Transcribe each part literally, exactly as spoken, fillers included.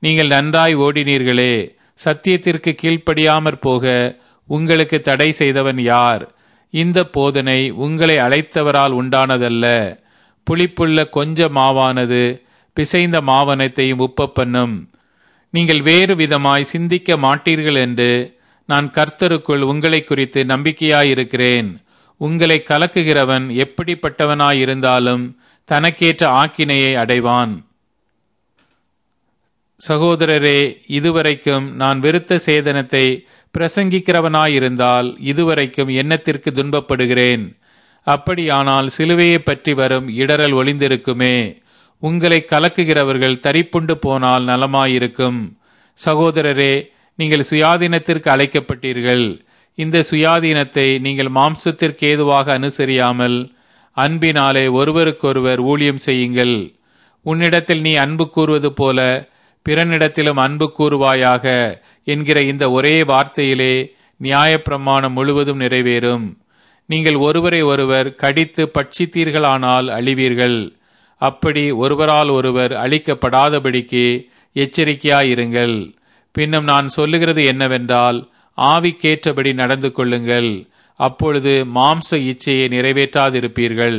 நீங்கள் நன்றாய் ஓடினீர்களே. சத்தியத்திற்கு கீழ்ப்படியாமற் போக உங்களுக்கு தடை செய்தவன் யார்? இந்த போதனை உங்களை அழைத்தவரால் உண்டானதல்ல. புளிப்புள்ள கொஞ்ச மாவானது பிசைந்த மாவனத்தையும் உப்ப பண்ணும். நீங்கள் வேறு விதமாய் சிந்திக்க மாட்டீர்கள் என்று நான் கர்த்தருக்குள் உங்களை குறித்து நம்பிக்கையாயிருக்கிறேன். உங்களை கலக்குகிறவன் எப்படிப்பட்டவனாயிருந்தாலும் தனக்கேற்ற ஆக்கினையை அடைவான். சகோதரரே, இதுவரைக்கும் நான் விருத்த சேதனத்தை பிரசங்கிக்கிறவனாயிருந்தால் இதுவரைக்கும் எண்ணத்திற்கு துன்பப்படுகிறேன். அப்படியானால் சிலுவையை பற்றி வரும் இடரல் ஒளிந்திருக்குமே. உங்களை கலக்குகிறவர்கள் தரிப்புண்டு போனால் நலமாயிருக்கும். சகோதரரே, நீங்கள் சுயாதீனத்திற்கு அழைக்கப்பட்டீர்கள். இந்த சுயாதீனத்தை நீங்கள் மாம்சத்திற்கு ஏதுவாக அனுசரியாமல் அன்பினாலே ஒருவருக்கொருவர் ஊழியம் செய்யுங்கள். உன்னிடத்தில் நீ அன்பு கூறுவது போல பிறனிடத்திலும் அன்பு கூறுவாயாக என்கிற இந்த ஒரே வார்த்தையிலே நியாயப்பிரமாணம் முழுவதும் நிறைவேறும். நீங்கள் ஒருவரை ஒருவர் கடித்து பட்சித்தீர்களானால் அழிவீர்கள். அப்படி ஒருவரால் ஒருவர் அழிக்கப்படாதபடிக்கு எச்சரிக்கையாயிருங்கள். பின்னும் நான் சொல்லுகிறது என்னவென்றால், ஆவிக்கேற்றபடி நடந்து கொள்ளுங்கள். அப்பொழுது மாம்ச இச்சையை நிறைவேற்றாதிருப்பீர்கள்.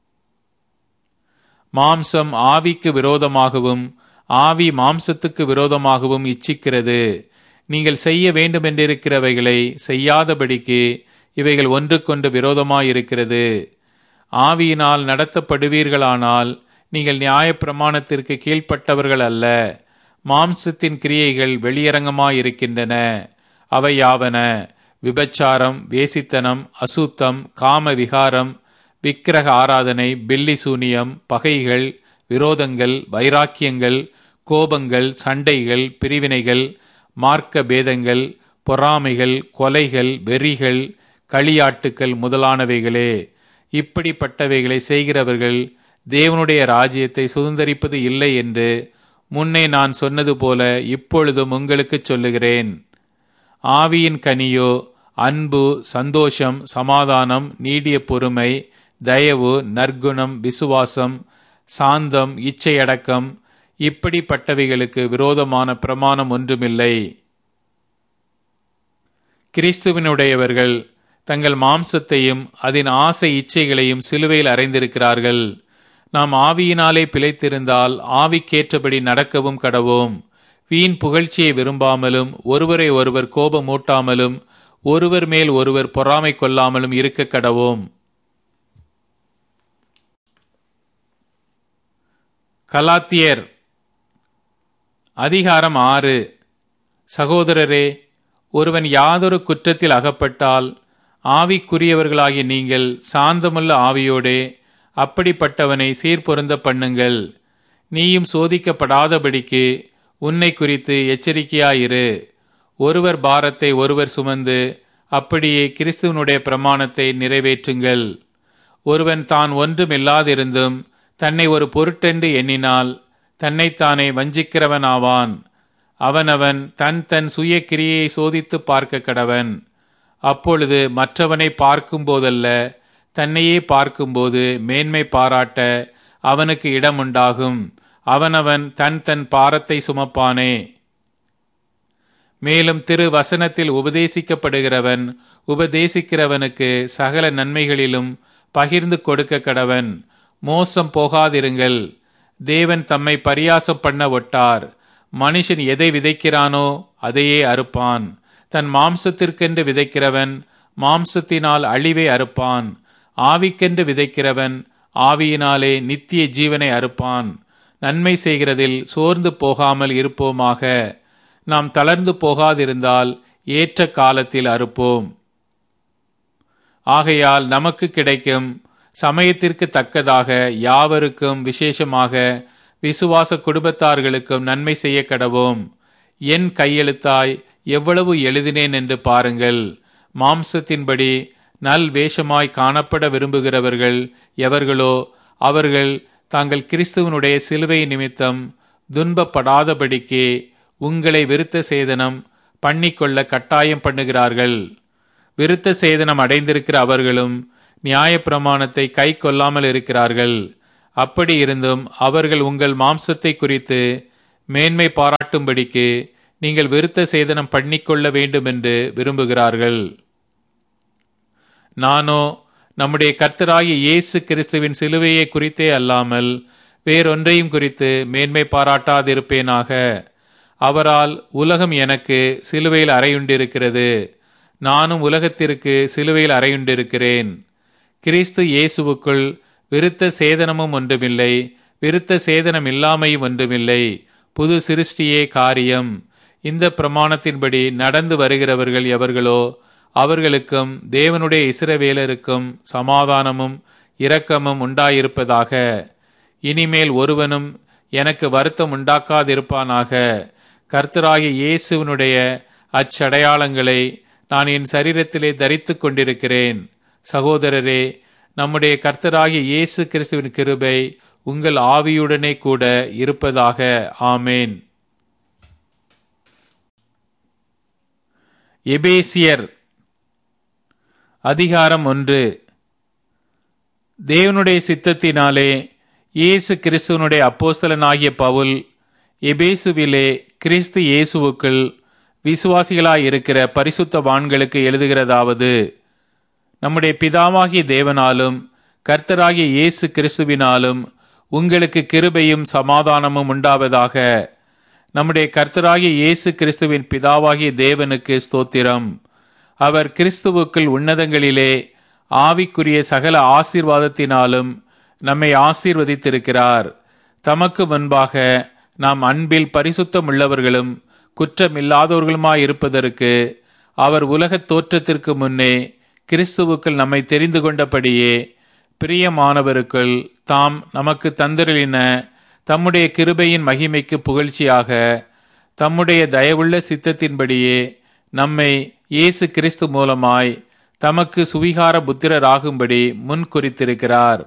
மாம்சம் ஆவிக்கு விரோதமாகவும் ஆவி மாம்சத்துக்கு விரோதமாகவும் இச்சிக்கிறது. நீங்கள் செய்ய வேண்டுமென்றிருக்கிறவைகளை செய்யாதபடிக்கு இவைகள் ஒன்றுக்கொன்று விரோதமாயிருக்கிறது. ஆவியினால் நடத்தப்படுவீர்களானால் நீங்கள் நியாயப்பிரமாணத்திற்கு கீழ்ப்பட்டவர்கள் அல்ல. மாம்சத்தின் கிரியைகள் வெளியரங்கமாயிருக்கின்றன. அவை யாவன: விபச்சாரம், வேசித்தனம், அசுத்தம், காம விகாரம், விக்கிரக ஆராதனை, பில்லி சூனியம், பகைகள், விரோதங்கள், வைராக்கியங்கள், கோபங்கள், சண்டைகள், பிரிவினைகள், மார்க்க பேதங்கள், பொறாமைகள், கொலைகள், வெறிகள், களியாட்டுக்கள் முதலானவைகளே. இப்படிப்பட்டவைகளை செய்கிறவர்கள் தேவனுடைய ராஜ்யத்தை சுதந்தரிப்பது இல்லை என்று முன்னே நான் சொன்னது போல இப்பொழுதும் உங்களுக்கு சொல்லுகிறேன். ஆவியின் கனியோ அன்பு, சந்தோஷம், சமாதானம், நீடிய பொறுமை, தயவு, நற்குணம், விசுவாசம், சாந்தம், இச்சையடக்கம். இப்படிப்பட்டவைகளுக்கு விரோதமான பிரமாணம் ஒன்றுமில்லை. கிறிஸ்துவினுடையவர்கள் தங்கள் மாம்சத்தையும் அதன் ஆசை இச்சைகளையும் சிலுவையில் அறைந்திருக்கிறார்கள். நாம் ஆவியினாலே பிழைத்திருந்தால் ஆவிக்கேற்றபடி நடக்கவும் கடவோம். வீண் புகழ்ச்சியை விரும்பாமலும் ஒருவரை ஒருவர் கோபமூட்டாமலும் ஒருவர் மேல் ஒருவர் பொறாமை கொள்ளாமலும் இருக்க கடவோம். கலாத்தியர் அதிகாரம் ஆறு. சகோதரரே, ஒருவன் யாதொரு குற்றத்தில் அகப்பட்டால் ஆவிக்குரியவர்களாகிய நீங்கள் சாந்தமுள்ள ஆவியோடே அப்படிப்பட்டவனை சீர்பொருந்த பண்ணுங்கள். நீயும் சோதிக்கப்படாதபடிக்கு உன்னை குறித்து எச்சரிக்கையாயிரு. ஒருவர் பாரத்தை ஒருவர் சுமந்து அப்படியே கிறிஸ்துவனுடைய பிரமாணத்தை நிறைவேற்றுங்கள். ஒருவன் தான் ஒன்றுமில்லாதிருந்தும் தன்னை ஒரு பொருட்டென்று எண்ணினால் தன்னைத்தானே வஞ்சிக்கிறவனாவான். அவனவன் தன் தன் சுய கிரியையை சோதித்து பார்க்க கடவன். அப்பொழுது மற்றவனை பார்க்கும் போதல்ல, தன்னையே பார்க்கும்போது மேன்மை பாராட்ட அவனுக்கு இடமுண்டாகும். அவனவன் தன் தன் பாரத்தை சுமப்பானே. மேலும் திரு வசனத்தில் உபதேசிக்கப்படுகிறவன் உபதேசிக்கிறவனுக்கு சகல நன்மைகளிலும் பகிர்ந்து கொடுக்க கடவன். மோசம் போகாதிருங்கள். தேவன் தம்மை பரியாசம் பண்ண ஒட்டார். மனுஷன் எதை விதைக்கிறானோ அதையே அறுப்பான். தன் மாம்சத்திற்கென்று விதைக்கிறவன் மாம்சத்தினால் அழிவை அறுப்பான். ஆவிக்கென்று விதைக்கிறவன் ஆவியினாலே நித்திய ஜீவனை அறுப்பான். நன்மை செய்கிறதில் சோர்ந்து போகாமல் இருப்போமாக. நாம் தளர்ந்து போகாதிருந்தால் ஏற்ற காலத்தில் அறுப்போம். ஆகையால் நமக்கு கிடைக்கும் சமயத்திற்கு தக்கதாக யாவருக்கும், விசேஷமாக விசுவாச குடும்பத்தார்களுக்கும் நன்மை செய்ய கடவோம். என் கையெழுத்தாய் எவ்வளவு எழுதினேன் என்று பாருங்கள். மாம்சத்தின்படி நல் வேஷமாய் காணப்பட விரும்புகிறவர்கள் எவர்களோ அவர்கள் தாங்கள் கிறிஸ்துவனுடைய சிலுவை நிமித்தம் துன்பப்படாதபடிக்கு உங்களை விருத்த சேதனம் பண்ணிக்கொள்ள கட்டாயம் பண்ணுகிறார்கள். விருத்த சேதனம் அடைந்திருக்கிற அவர்களும் நியாயப்பிரமாணத்தை கை கொள்ளாமல் இருக்கிறார்கள். அப்படி இருந்தும் அவர்கள் உங்கள் மாம்சத்தை குறித்து மேன்மை பாராட்டும்படிக்கு நீங்கள் விருத்த சேதனம் பண்ணிக்கொள்ள வேண்டும் என்று விரும்புகிறார்கள். நானோ நம்முடைய கர்த்தராகிய இயேசு கிறிஸ்துவின் சிலுவையை குறித்தே அல்லாமல் வேறொன்றையும் குறித்து மேன்மை பாராட்டாதிருப்பேனாக. அவரால் உலகம் எனக்கு சிலுவையில் அறையுண்டிருக்கிறது, நானும் உலகத்திற்கு சிலுவையில் அறையுண்டிருக்கிறேன். கிறிஸ்து இயேசுவுக்குள் விருத்த சேதனமும் ஒன்றுமில்லை, விருத்த சேதனம் இல்லாமையும் ஒன்றுமில்லை, புது சிருஷ்டியே காரியம். இந்த பிரமாணத்தின்படி நடந்து வருகிறவர்கள் எவர்களோ அவர்களுக்கும் தேவனுடைய இஸ்ரவேலருக்கும் சமாதானமும் இரக்கமும் உண்டாயிருப்பதாக. இனிமேல் ஒருவனும் எனக்கு வருத்தம் உண்டாக்காதிருப்பானாக. கர்த்தராகிய இயேசுவினுடைய அச்சடையாளங்களை நான் என் சரீரத்திலே தரித்துக் கொண்டிருக்கிறேன். சகோதரரே, நம்முடைய கர்த்தராகிய இயேசு கிறிஸ்துவின் கிருபை உங்கள் ஆவியுடனே கூட இருப்பதாக. ஆமேன். எபேசியர் அதிகாரம் ஒன்று. தேவனுடைய சித்தத்தினாலே இயேசு கிறிஸ்துவனுடைய அப்போஸ்தலனாகிய பவுல், எபேசுவிலே கிறிஸ்து இயேசுவுக்குள் விசுவாசிகளாயிருக்கிற பரிசுத்தவான்களுக்கு எழுதுகிறதாவது: நம்முடைய பிதாவாகிய தேவனாலும் கர்த்தராகிய இயேசு கிறிஸ்துவினாலும் உங்களுக்கு கிருபையும் சமாதானமும் உண்டாவதாக. நம்முடைய கர்த்தராகிய இயேசு கிறிஸ்துவின் பிதாவாகிய தேவனுக்கு ஸ்தோத்திரம். அவர் கிறிஸ்துவுக்குள் உன்னதங்களிலே ஆவிக்குரிய சகல ஆசீர்வாதத்தினாலும் நம்மை ஆசீர்வதித்திருக்கிறார். தமக்கு முன்பாக நாம் அன்பில் பரிசுத்தம் உள்ளவர்களும் குற்றமில்லாதவர்களுமாயிருப்பதற்கு அவர் உலகத் தோற்றத்திற்கு முன்னே கிறிஸ்துவுக்குள் நம்மை தெரிந்து கொண்டபடியே பிரியமானவருக்குள் தாம் நமக்கு தந்தருளின தம்முடைய கிருபையின் மகிமைக்கு புகழ்ச்சியாக தம்முடைய தயவுள்ள சித்தத்தின்படியே நம்மை இயேசு கிறிஸ்து மூலமாய் தமக்கு சுவிகார புத்திரராகும்படி முன் குறித்திருக்கிறார்.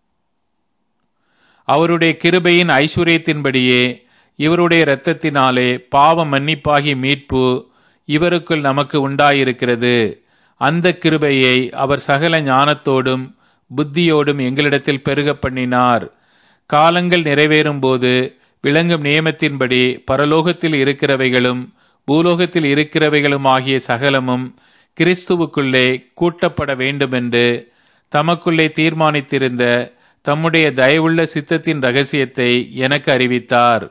அவருடைய கிருபையின் ஐஸ்வர்யத்தின்படியே இவருடைய இரத்தத்தினாலே பாவ மன்னிப்பாகி மீட்பு இவருக்குள் நமக்கு உண்டாயிருக்கிறது. அந்த கிருபையை அவர் சகல ஞானத்தோடும் புத்தியோடும் எங்களிடத்தில் பெருக பண்ணினார். காலங்கள் நிறைவேறும் போது விளங்கும் நியமத்தின்படி பரலோகத்தில் இருக்கிறவைகளும் பூலோகத்தில் இருக்கிறவைகளும் ஆகிய சகலமும் கிறிஸ்துவுக்குள்ளே கூட்டப்பட வேண்டுமென்று தமக்குள்ளே தீர்மானித்திருந்த தம்முடைய தயவுள்ள சித்தத்தின் இரகசியத்தை எனக்கு அறிவித்தார்.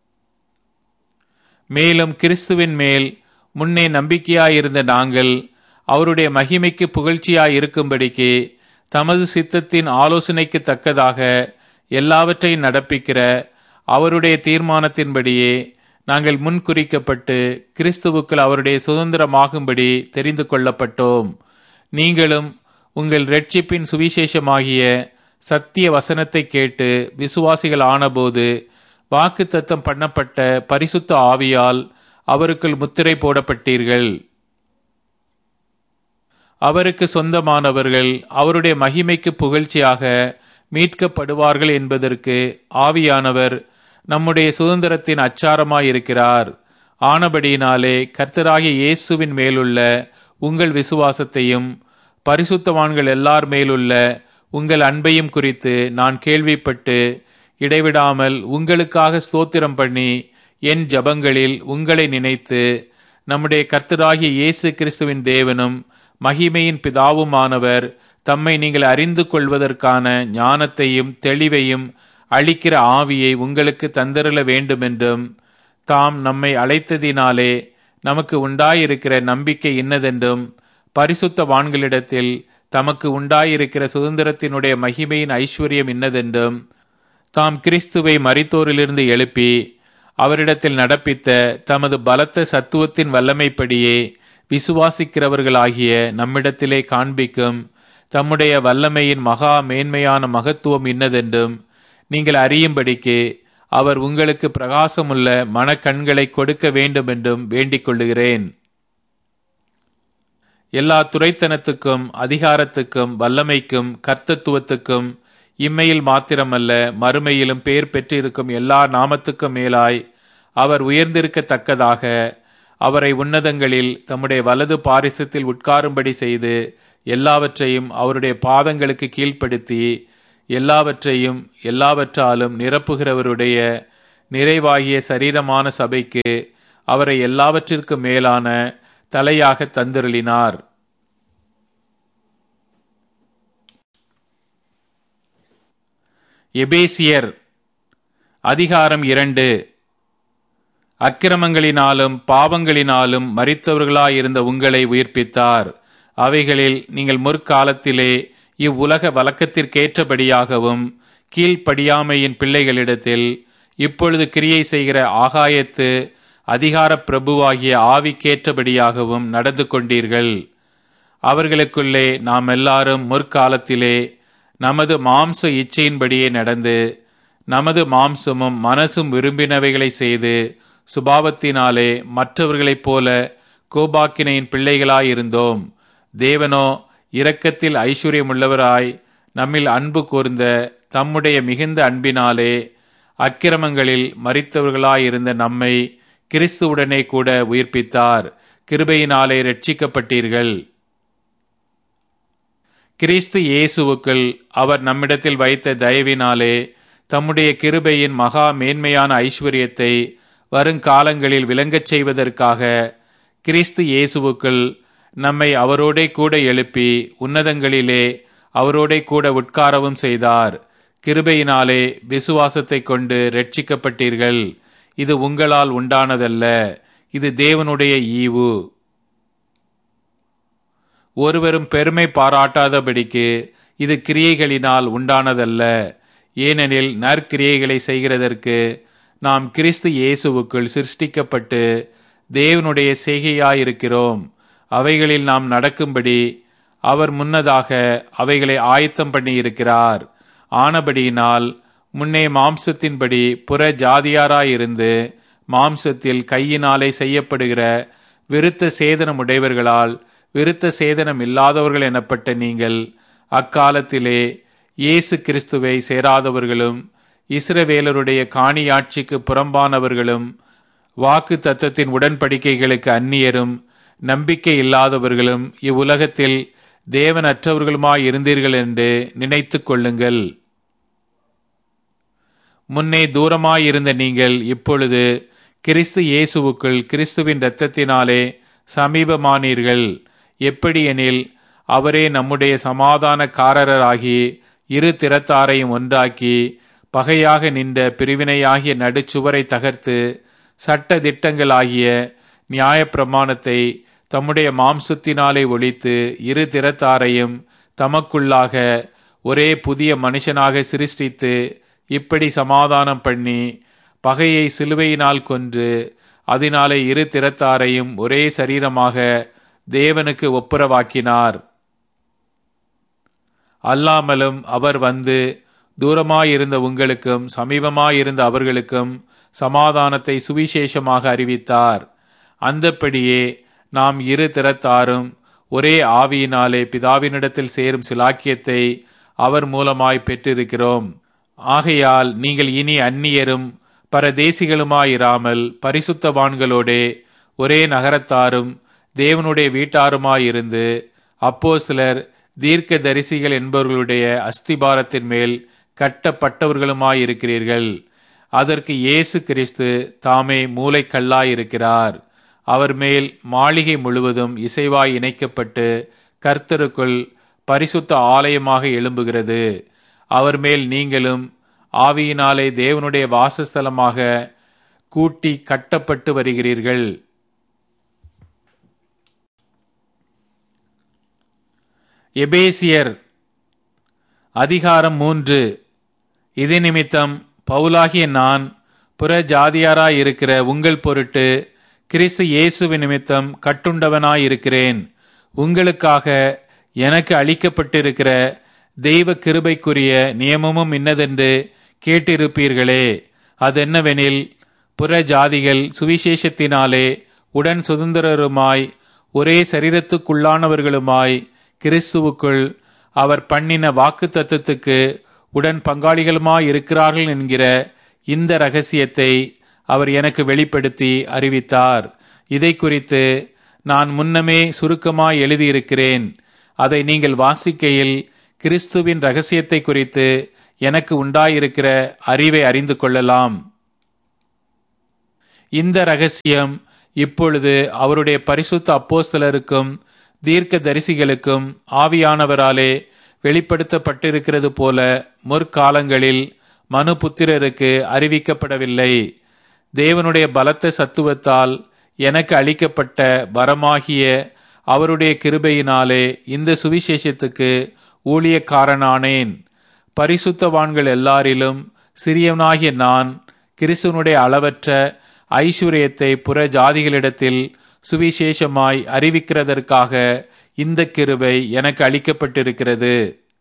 மேலும் கிறிஸ்துவின் மேல் முன்னே நம்பிக்கையாயிருந்த நாங்கள் அவருடைய மகிமைக்கு புகழ்ச்சியாயிருக்கும்படிக்கு தமது சித்தத்தின் ஆலோசனைக்கு தக்கதாக எல்லாவற்றையும் நடப்பிக்கிற அவருடைய தீர்மானத்தின்படியே நாங்கள் முன்குறிக்கப்பட்டு கிறிஸ்துவுக்குள் அவருடைய சுதந்திரமாகும்படி தெரிந்து கொள்ளப்பட்டோம். நீங்களும் உங்கள் இரட்சிப்பின் சுவிசேஷமாகிய சத்திய வசனத்தை கேட்டு விசுவாசிகள் ஆனபோது வாக்குத்தத்தம் பண்ணப்பட்ட பரிசுத்த ஆவியால் அவருக்குள் முத்திரை போடப்பட்டீர்கள். அவருக்கு சொந்தமானவர்கள் அவருடைய மகிமைக்கு புகழ்ச்சியாக மீட்கப்படுவார்கள் என்பதற்கு ஆவியானவர் நம்முடைய சுதந்திரத்தின் அச்சாரமாயிருக்கிறார். ஆனபடியினாலே கர்த்தராகிய இயேசுவின் மேலுள்ள உங்கள் விசுவாசத்தையும் பரிசுத்தவான்கள் எல்லார் மேலுள்ள உங்கள் அன்பையும் குறித்து நான் கேள்விப்பட்டு இடைவிடாமல் உங்களுக்காக ஸ்தோத்திரம் பண்ணி என் ஜபங்களில் உங்களை நினைத்து நம்முடைய கர்த்தராகிய இயேசு கிறிஸ்துவின் தேவனும் மகிமையின் பிதாவுமானவர் தம்மை நீங்கள் அறிந்து கொள்வதற்கான ஞானத்தையும் தெளிவையும் அளிக்கிற ஆவியை உங்களுக்கு தந்தருள வேண்டுமென்றும் தாம் நம்மை அழைத்ததினாலே நமக்கு உண்டாயிருக்கிற நம்பிக்கை இன்னதென்றும் பரிசுத்தவான்களிடத்தில் தமக்கு உண்டாயிருக்கிற சுதந்திரத்தினுடைய மகிமையின் ஐஸ்வர்யம் இன்னதென்றும் தாம் கிறிஸ்துவை மரித்தோரிலிருந்து எழுப்பி அவரிடத்தில் நடப்பித்த தமது பலத்த சத்துவத்தின் வல்லமைப்படியே விசுவாசிக்கிறவர்களாகிய நம்மிடத்திலே காண்பிக்கும் தம்முடைய வல்லமையின் மகா மேன்மையான மகத்துவம் இன்னதென்றும் நீங்கள் அறியும்படிக்கு அவர் உங்களுக்கு பிரகாசமுள்ள மனக்கண்களை கொடுக்க வேண்டும் என்றும் வேண்டிக் கொள்ளுகிறேன். எல்லா துரைத்தனத்துக்கும் அதிகாரத்துக்கும் வல்லமைக்கும் கர்த்தத்துவத்துக்கும் இம்மையில் மாத்திரமல்ல மறுமையிலும் பேர் பெற்றிருக்கும் எல்லா நாமத்துக்கும் மேலாய் அவர் உயர்ந்திருக்கத்தக்கதாக அவரை உன்னதங்களில் தம்முடைய வலது பாரிசத்தில் உட்காரும்படி செய்து எல்லாவற்றையும் அவருடைய பாதங்களுக்கு கீழ்ப்படுத்தி எல்லாவற்றையும் எல்லாவற்றாலும் நிரப்புகிறவருடைய நிறைவாகிய சரீரமான சபைக்கு அவரை எல்லாவற்றிற்கும் மேலான தலையாக தந்தருளினார். எபேசியர் அதிகாரம் இரண்டு. அக்கிரமங்களினாலும் பாவங்களினாலும் மரித்தவர்களாயிருந்த உங்களை உயிர்ப்பித்தார். அவைகளில் நீங்கள் முற்காலத்திலே இவ்வுலக வழக்கத்திற்கேற்றபடியாகவும் கீழ்ப்படியாமையின் பிள்ளைகளிடத்தில் இப்பொழுது கிரியை செய்கிற ஆகாயத்து அதிகார பிரபுவாகிய ஆவிக்கேற்றபடியாகவும் நடந்து கொண்டீர்கள். அவர்களுக்குள்ளே நாம் எல்லாரும் முற்காலத்திலே நமது மாம்ச இச்சையின்படியே நடந்து நமது மாம்சமும் மனசும் விரும்பினவைகளை செய்து சுபாவத்தினாலே மற்றவர்களைப் போல கோபாக்கினையின் பிள்ளைகளாயிருந்தோம். தேவனோ இரக்கத்தில் ஐஸ்வர்யமுள்ளவராய் நம்மில் அன்பு கூர்ந்த தம்முடைய மிகுந்த அன்பினாலே அக்கிரமங்களில் மரித்தவர்களாயிருந்த நம்மை கிறிஸ்துவுடனே கூட உயிர்ப்பித்தார். கிருபையினாலே இரட்சிக்கப்பட்டீர்கள். கிறிஸ்து இயேசுவுக்குள் அவர் நம்மிடத்தில் வைத்த தயவினாலே தம்முடைய கிருபையின் மகா மேன்மையான ஐஸ்வர்யத்தை வருங்காலங்களில் விளங்கச் செய்வதற்காக கிறிஸ்து இயேசுவுக்குள் நம்மை அவரோடே கூட எழுப்பி உன்னதங்களிலே அவரோடே கூட உட்காரவும் செய்தார். கிருபையினாலே விசுவாசத்தை கொண்டு இரட்சிக்கப்பட்டீர்கள். இது உங்களால் உண்டானதல்ல, இது தேவனுடைய ஈவு. ஒருவரும் பெருமை பாராட்டாதபடிக்கு இது கிரியைகளினால் உண்டானதல்ல. ஏனெனில் நற்கிரியைகளை செய்கிறதற்கு நாம் கிறிஸ்து இயேசுவுக்குள் சிருஷ்டிக்கப்பட்டு தேவனுடைய செய்கையாயிருக்கிறோம். அவைகளில் நாம் நடக்கும்படி அவர் முன்னதாக அவைகளை ஆயத்தம் பண்ணி இருக்கிறார். ஆனபடியினால் முன்னே மாம்சத்தின்படி புற ஜாதியாராயிருந்து மாம்சத்தில் கையினாலே செய்யப்படுகிற விருத்த சேதனம் உடையவர்களால் விருத்த சேதனம் இல்லாதவர்கள் எனப்பட்ட நீங்கள் அக்காலத்திலே இயேசு கிறிஸ்துவை சேராதவர்களும் இஸ்ரவேலருடைய காணியாட்சிக்கு புறம்பானவர்களும் வாக்கு தத்தத்தின் உடன்படிக்கைகளுக்கு அந்நியரும் நம்பிக்கை இல்லாதவர்களும் இவ்வுலகத்தில் தேவனற்றவர்களுமாயிருந்தீர்கள் என்று நினைத்து கொள்ளுங்கள். முன்னே தூரமாயிருந்த நீங்கள் இப்பொழுது கிறிஸ்து இயேசுவுக்குள் கிறிஸ்துவின் இரத்தத்தினாலே சமீபமானீர்கள். எப்படியெனில் அவரே நம்முடைய சமாதானக்காரராகி இரு திறத்தாரையும் ஒன்றாக்கி பகையாக நின்ற பிரிவினையாகிய நடுச்சுவரை தகர்த்து சட்ட திட்டங்களாகிய நியாயப்பிரமாணத்தை தம்முடைய மாம்சத்தினாலே ஒழித்து இரு திறத்தாரையும் தமக்குள்ளாக ஒரே புதிய மனுஷனாக சிருஷ்டித்து இப்படி சமாதானம் பண்ணி பகையை சிலுவையினால் கொன்று அதனாலே இரு திறத்தாரையும் ஒரே சரீரமாக தேவனுக்கு ஒப்புரவாக்கினார். அல்லாமலும் அவர் வந்து தூரமாயிருந்த உங்களுக்கும் சமீபமாயிருந்த அவர்களுக்கும் சமாதானத்தை சுவிசேஷமாக அறிவித்தார். அந்தப்படியே நாம் இரு திறத்தாரும் ஒரே ஆவியினாலே பிதாவினிடத்தில் சேரும் சிலாக்கியத்தை அவர் மூலமாய் பெற்றிருக்கிறோம். ஆகையால் நீங்கள் இனி அந்நியரும் பரதேசிகளுமாயிராமல் பரிசுத்தவான்களோடே ஒரே நகரத்தாரும் தேவனுடைய வீட்டாருமாயிருந்து அப்போஸ்தலர் தீர்க்க தரிசிகள் என்பவர்களுடைய அஸ்திபாரத்தின் மேல் கட்டப்பட்டவர்களுமாயிருக்கிறீர்கள். அதற்கு இயேசு கிறிஸ்து தாமே மூலைக்கல்லாயிருக்கிறார். அவர் மேல் மாளிகை முழுவதும் இசைவாய் இணைக்கப்பட்டு கர்த்தருக்குள் பரிசுத்த ஆலயமாக எழும்புகிறது. அவர் மேல் நீங்களும் ஆவியினாலே தேவனுடைய வாசஸ்தலமாக கூட்டி கட்டப்பட்டு வருகிறீர்கள். எபேசியர் அதிகாரம் மூன்று. இது நிமித்தம் பவுலாகிய நான் புற ஜாதியாராயிருக்கிற உங்கள் பொருட்டு கிறிஸ்து இயேசுவி நிமித்தம் கட்டுண்டவனாயிருக்கிறேன். உங்களுக்காக எனக்கு அளிக்கப்பட்டிருக்கிற தெய்வ கிருபைக்குரிய நியமமும் இன்னதென்று கேட்டிருப்பீர்களே. அதென்னவெனில், புற ஜாதிகள் சுவிசேஷத்தினாலே உடன் சுதந்திரருமாய் ஒரே சரீரத்துக்குள்ளானவர்களுமாய் கிறிஸ்துவுக்குள் அவர் பண்ணின வாக்கு தத்தத்துக்கு உடன் பங்காளிகளுமாயிருக்கிறார்கள் என்கிற இந்த இரகசியத்தை அவர் எனக்கு வெளிப்படுத்தி அறிவித்தார். இதை குறித்து நான் முன்னமே சுருக்கமாய் எழுதியிருக்கிறேன். அதை நீங்கள் வாசிக்கையில் கிறிஸ்துவின் இரகசியத்தை குறித்து எனக்கு உண்டாயிருக்கிற அறிவை அறிந்து கொள்ளலாம். இந்த ரகசியம் இப்பொழுது அவருடைய பரிசுத்த அப்போஸ்தலருக்கும் தீர்க்க தரிசிகளுக்கும் ஆவியானவராலே வெளிப்படுத்தப்பட்டிருக்கிறது போல முற்காலங்களில் மனுபுத்திரருக்கு அறிவிக்கப்படவில்லை. தேவனுடைய பலத்த சத்துவத்தால் எனக்கு அளிக்கப்பட்ட வரமாகிய அவருடைய கிருபையினாலே இந்த சுவிசேஷத்துக்கு ஊழியக்காரனானேன். பரிசுத்தவான்கள் எல்லாரிலும் சிறியவனாகிய நான் கிறிஸ்துவனுடைய அளவற்ற ஐஸ்வர்யத்தை புற ஜாதிகளிடத்தில் சுவிசேஷமாய் அறிவிக்கிறதற்காக இந்த கிருபை எனக்கு அளிக்கப்பட்டிருக்கிறது.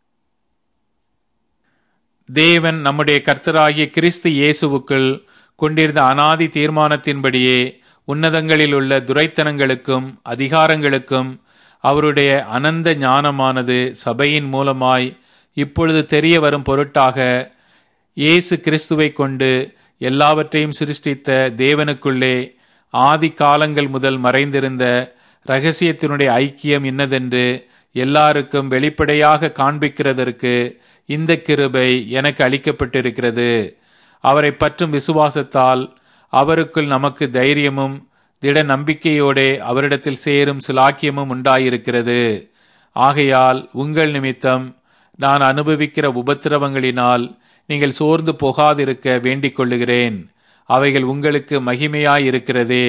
தேவன் நம்முடைய கர்த்தராகிய கிறிஸ்து இயேசுவுக்குள் கொண்டிருந்த அனாதி தீர்மானத்தின்படியே உன்னதங்களில் உள்ள துரைத்தனங்களுக்கும் அதிகாரங்களுக்கும் அவருடைய அனந்த ஞானமானது சபையின் மூலமாய் இப்பொழுது தெரிய வரும் பொருட்டாக இயேசு கிறிஸ்துவை கொண்டு எல்லாவற்றையும் சிருஷ்டித்த தேவனுக்குள்ளே ஆதி காலங்கள் முதல் மறைந்திருந்த இரகசியத்தினுடைய ஐக்கியம் இன்னதென்று எல்லாருக்கும் வெளிப்படையாக காண்பிக்கிறதற்கு இந்த கிருபை எனக்கு அளிக்கப்பட்டிருக்கிறது. அவரை பற்றும் விசுவாசத்தால் அவருக்குள் நமக்கு தைரியமும் திட நம்பிக்கையோடே அவரிடத்தில் சேரும் சிலாக்கியமும் உண்டாயிருக்கிறது. ஆகையால் உங்கள் நிமித்தம் நான் அனுபவிக்கிற உபத்திரவங்களினால் நீங்கள் சோர்ந்து போகாதிருக்க வேண்டிக் கொள்ளுகிறேன். அவைகள் உங்களுக்கு மகிமையாயிருக்கிறதே.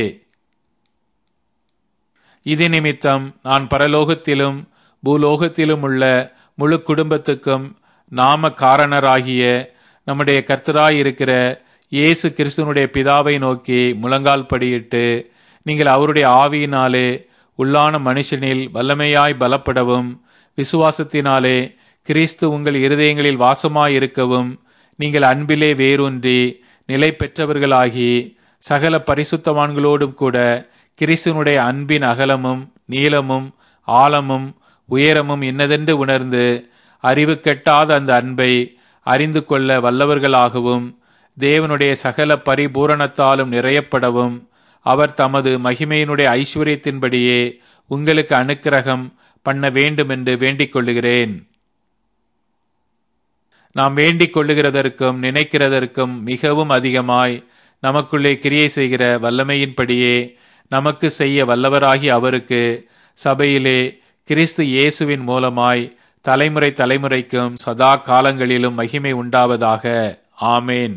இது நிமித்தம் நான் பரலோகத்திலும் பூலோகத்திலும் உள்ள முழு குடும்பத்துக்கும் நாம காரணராகிய நம்முடைய கர்த்தராயிருக்கிற இயேசு கிறிஸ்துவனுடைய பிதாவை நோக்கி முழங்கால் படியிட்டு, நீங்கள் அவருடைய ஆவியினாலே உள்ளான மனுஷனில் வல்லமையாய் பலப்படவும் விசுவாசத்தினாலே கிறிஸ்து உங்கள் இருதயங்களில் வாசமாயிருக்கவும் நீங்கள் அன்பிலே வேரூன்றி நிலை பெற்றவர்களாகி சகல பரிசுத்தவான்களோடும் கூட கிறிஸ்துவனுடைய அன்பின் அகலமும் நீளமும் ஆழமும் உயரமும் இன்னதென்று உணர்ந்து அறிவு கெட்டாத அந்த அன்பை அறிந்து கொள்ள வல்லவர்களாகவும் தேவனுடைய சகல பரிபூரணத்தாலும் நிறையப்படவும் அவர் தமது மகிமையினுடைய ஐஸ்வர்யத்தின்படியே உங்களுக்கு அனுக்கிரகம் பண்ண வேண்டும் என்று வேண்டிக் கொள்ளுகிறேன். நாம் வேண்டிக் கொள்ளுகிறதற்கும் நினைக்கிறதற்கும் மிகவும் அதிகமாய் நமக்குள்ளே கிரியை செய்கிற வல்லமையின்படியே நமக்கு செய்ய வல்லவராகி அவருக்கு சபையிலே கிறிஸ்து இயேசுவின் மூலமாய் தலைமுறை தலைமுறைக்கும் சதா காலங்களிலும் மகிமை உண்டாவதாக. ஆமேன்.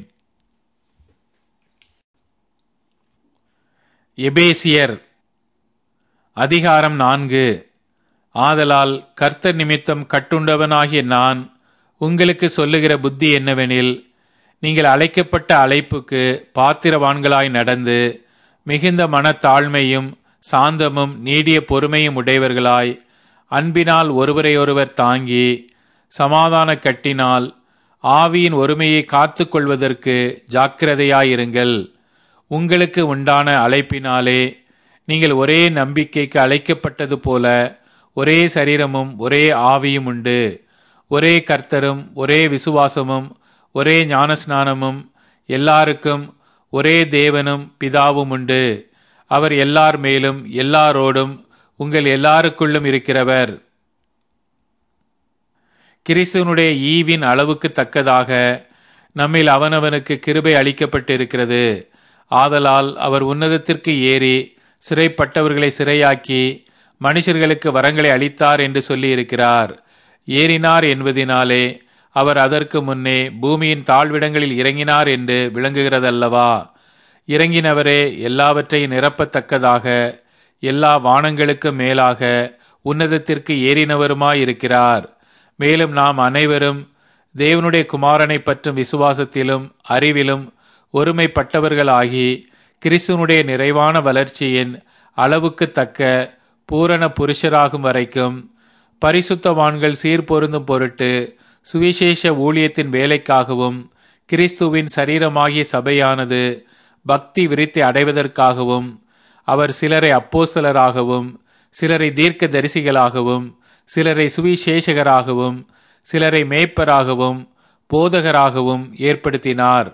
எபேசியர் அதிகாரம் நான்கு. ஆதலால் கர்த்தர் நிமித்தம் கட்டுண்டவனாகிய நான் உங்களுக்கு சொல்லுகிற புத்தி என்னவெனில், நீங்கள் அழைக்கப்பட்ட அழைப்புக்கு பாத்திரவான்களாய் நடந்து மிகுந்த மனத்தாழ்மையும் சாந்தமும் நீடிய பொறுமையும் உடையவர்களாய் அன்பினால் ஒருவரையொருவர் தாங்கி சமாதான கட்டினால் ஆவியின் ஒருமையை காத்து கொள்வதற்கு ஜாக்கிரதையாயிருங்கள். உங்களுக்கு உண்டான அழைப்பினாலே நீங்கள் ஒரே நம்பிக்கைக்கு அழைக்கப்பட்டது போல ஒரே சரீரமும் ஒரே ஆவியும் உண்டு. ஒரே கர்த்தரும் ஒரே விசுவாசமும் ஒரே ஞானஸ்நானமும் எல்லாருக்கும் ஒரே தேவனும் பிதாவும் உண்டு. அவர் எல்லார் மேலும் எல்லாரோடும் உங்கள் எல்லாருக்குள்ளும் இருக்கிறவர். கிறிஸ்துவனுடைய ஈவின் அளவுக்கு தக்கதாக நம்மில் அவனவனுக்கு கிருபை அளிக்கப்பட்டிருக்கிறது. ஆதலால் அவர் உன்னதத்திற்கு ஏறி சிறைப்பட்டவர்களை சிறையாக்கி மனுஷர்களுக்கு வரங்களை அளித்தார் என்று சொல்லியிருக்கிறார். ஏறினார் என்பதினாலே அவர் அதற்கு முன்னே பூமியின் தாழ்விடங்களில் இறங்கினார் என்று விளங்குகிறதல்லவா? இறங்கினவரே எல்லாவற்றையும் நிரப்பத்தக்கதாக எல்லா வானங்களுக்கு மேலாக உன்னதத்திற்கு ஏறினவருமாயிருக்கிறார். மேலும் நாம் அனைவரும் தேவனுடைய குமாரனை பற்றும் விசுவாசத்திலும் அறிவிலும் ஒருமைப்பட்டவர்களாகி கிறிஸ்துவனுடைய நிறைவான வளர்ச்சியின் அளவுக்கு தக்க பூரண புருஷராகும் வரைக்கும் பரிசுத்தவான்கள் சீர்பொருந்தும் பொருட்டு சுவிசேஷ ஊழியத்தின் வேலைக்காகவும் கிறிஸ்துவின் சரீரமாகிய சபையானது பக்தி விருத்தி அடைவதற்காகவும் அவர் சிலரை அப்போஸ்தலராகவும் சிலரை தீர்க்க தரிசிகளாகவும் சிலரை சுவிசேஷகராகவும் சிலரை மேய்ப்பராகவும் போதகராகவும் ஏற்படுத்தினார்.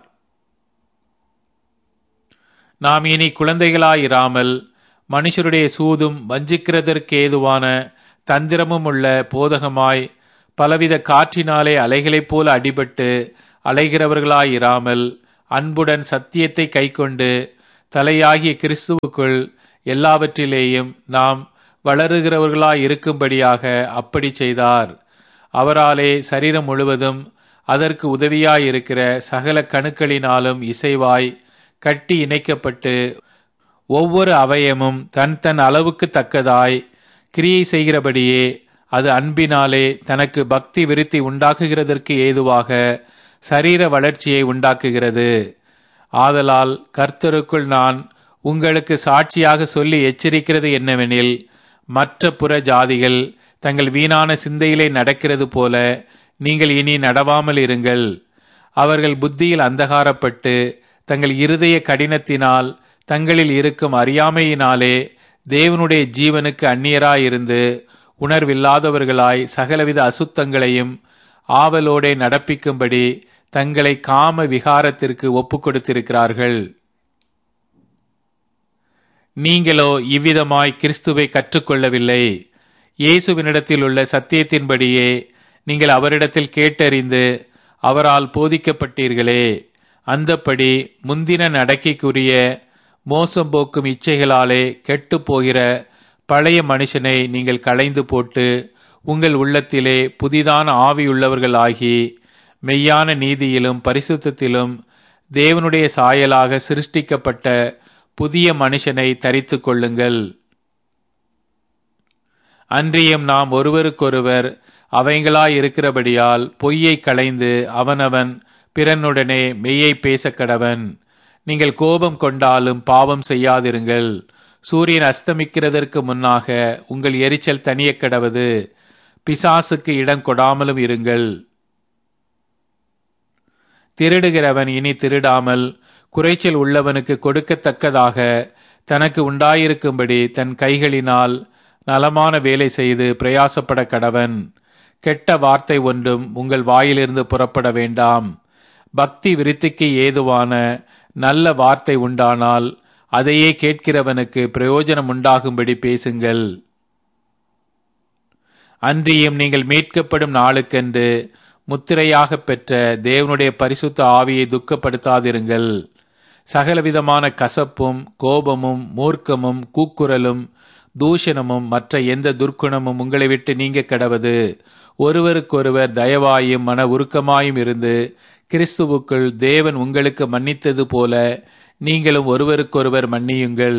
நாம் இனி குழந்தைகளாயிராமல் மனுஷருடைய சூதும் வஞ்சிக்கிறதற்கு ஏதுவான தந்திரமும் உள்ள போதகமாய் பலவித காற்றினாலே அலைகளைப் போல அடிபட்டு அலைகிறவர்களாயிராமல் அன்புடன் சத்தியத்தை கைக்கொண்டு தலையாகிய கிறிஸ்துவுக்குள் எல்லாவற்றிலேயும் நாம் வளருகிறவர்களாய் இருக்கும்படியாக அப்படி செய்தார். அவராலே சரீரம் முழுவதும் அதற்கு உதவியாயிருக்கிற சகல கணுக்களினாலும் இசைவாய் கட்டி இணைக்கப்பட்டு ஒவ்வொரு அவயமும் தன் தன் அளவுக்கு தக்கதாய் கிரியை செய்கிறபடியே அது அன்பினாலே தனக்கு பக்தி விருத்தி உண்டாக்குகிறதற்கு ஏதுவாக சரீர வளர்ச்சியை உண்டாக்குகிறது. ஆதலால் கர்த்தருக்குள் நான் உங்களுக்கு சாட்சியாக சொல்லி எச்சரிக்கிறது என்னவெனில், மற்ற புற ஜாதிகள் தங்கள் வீணான சிந்தையிலே நடக்கிறது போல நீங்கள் இனி நடவாமல் இருங்கள். அவர்கள் புத்தியில் அந்தகாரப்பட்டு தங்கள் இருதய கடினத்தினால் தங்களில் இருக்கும் அறியாமையினாலே தேவனுடைய ஜீவனுக்கு அந்நியராயிருந்து உணர்வில்லாதவர்களாய் சகலவித அசுத்தங்களையும் ஆவலோடே நடப்பிக்கும்படி தங்களை காம விகாரத்திற்கு ஒப்புக் கொடுத்திருக்கிறார்கள். நீங்களோ இவ்விதமாய் கிறிஸ்துவை கற்றுக்கொள்ளவில்லை. இயேசுவினிடத்தில் உள்ள சத்தியத்தின்படியே நீங்கள் அவரிடத்தில் கேட்டறிந்து அவரால் போதிக்கப்பட்டீர்களே. அந்தப்படி முந்தின நடக்கைக்குரிய மோசம் போக்கும் இச்சைகளாலே கெட்டு போகிற பழைய மனுஷனை நீங்கள் களைந்து போட்டு உங்கள் உள்ளத்திலே புதிதான ஆவியுள்ளவர்கள் ஆகி மெய்யான நீதியிலும் பரிசுத்தத்திலும் தேவனுடைய சாயலாக சிருஷ்டிக்கப்பட்ட புதிய மனுஷனை தரித்து கொள்ளுங்கள். அன்றியும் நாம் ஒருவருக்கொருவர் அவைங்களாய் இருக்கிறபடியால் பொய்யை களைந்து அவனவன் பிறனுடனே மெய்யை பேச கடவன். நீங்கள் கோபம் கொண்டாலும் பாவம் செய்யாதிருங்கள். சூரியன் அஸ்தமிக்கிறதற்கு முன்னாக உங்கள் எரிச்சல் தனிய கடவது. பிசாசுக்கு இடம் கொடாமலும் இருங்கள். திருடுகிறவன் இனி திருடாமல் குறைச்சல் உள்ளவனுக்கு கொடுக்கத்தக்கதாக தனக்கு உண்டாயிருக்கும்படி தன் கைகளினால் நலமான வேலை செய்து பிரயாசப்பட கடவன். கெட்ட வார்த்தை ஒன்றும் உங்கள் வாயிலிருந்து புறப்பட வேண்டாம். பக்தி விருத்திக்கு ஏதுவான நல்ல வார்த்தை உண்டானால் அதையே கேட்கிறவனுக்கு பிரயோஜனம் உண்டாகும்படி பேசுங்கள். அன்றியும் நீங்கள் மீட்கப்படும் நாளுக்கென்று முத்திரையாக பெற்ற தேவனுடைய பரிசுத்த ஆவியை துக்கப்படுத்தாதிருங்கள். சகலவிதமான கசப்பும் கோபமும் மூர்க்கமும் கூக்குரலும் தூஷணமும் மற்ற எந்த துர்க்குணமும் உங்களை விட்டு நீங்க கடவது. ஒருவருக்கொருவர் தயவாயும் மன உருக்கமாயும் இருந்து கிறிஸ்துவுக்குள் தேவன் உங்களுக்கு மன்னித்தது போல நீங்களும் ஒருவருக்கொருவர் மன்னியுங்கள்.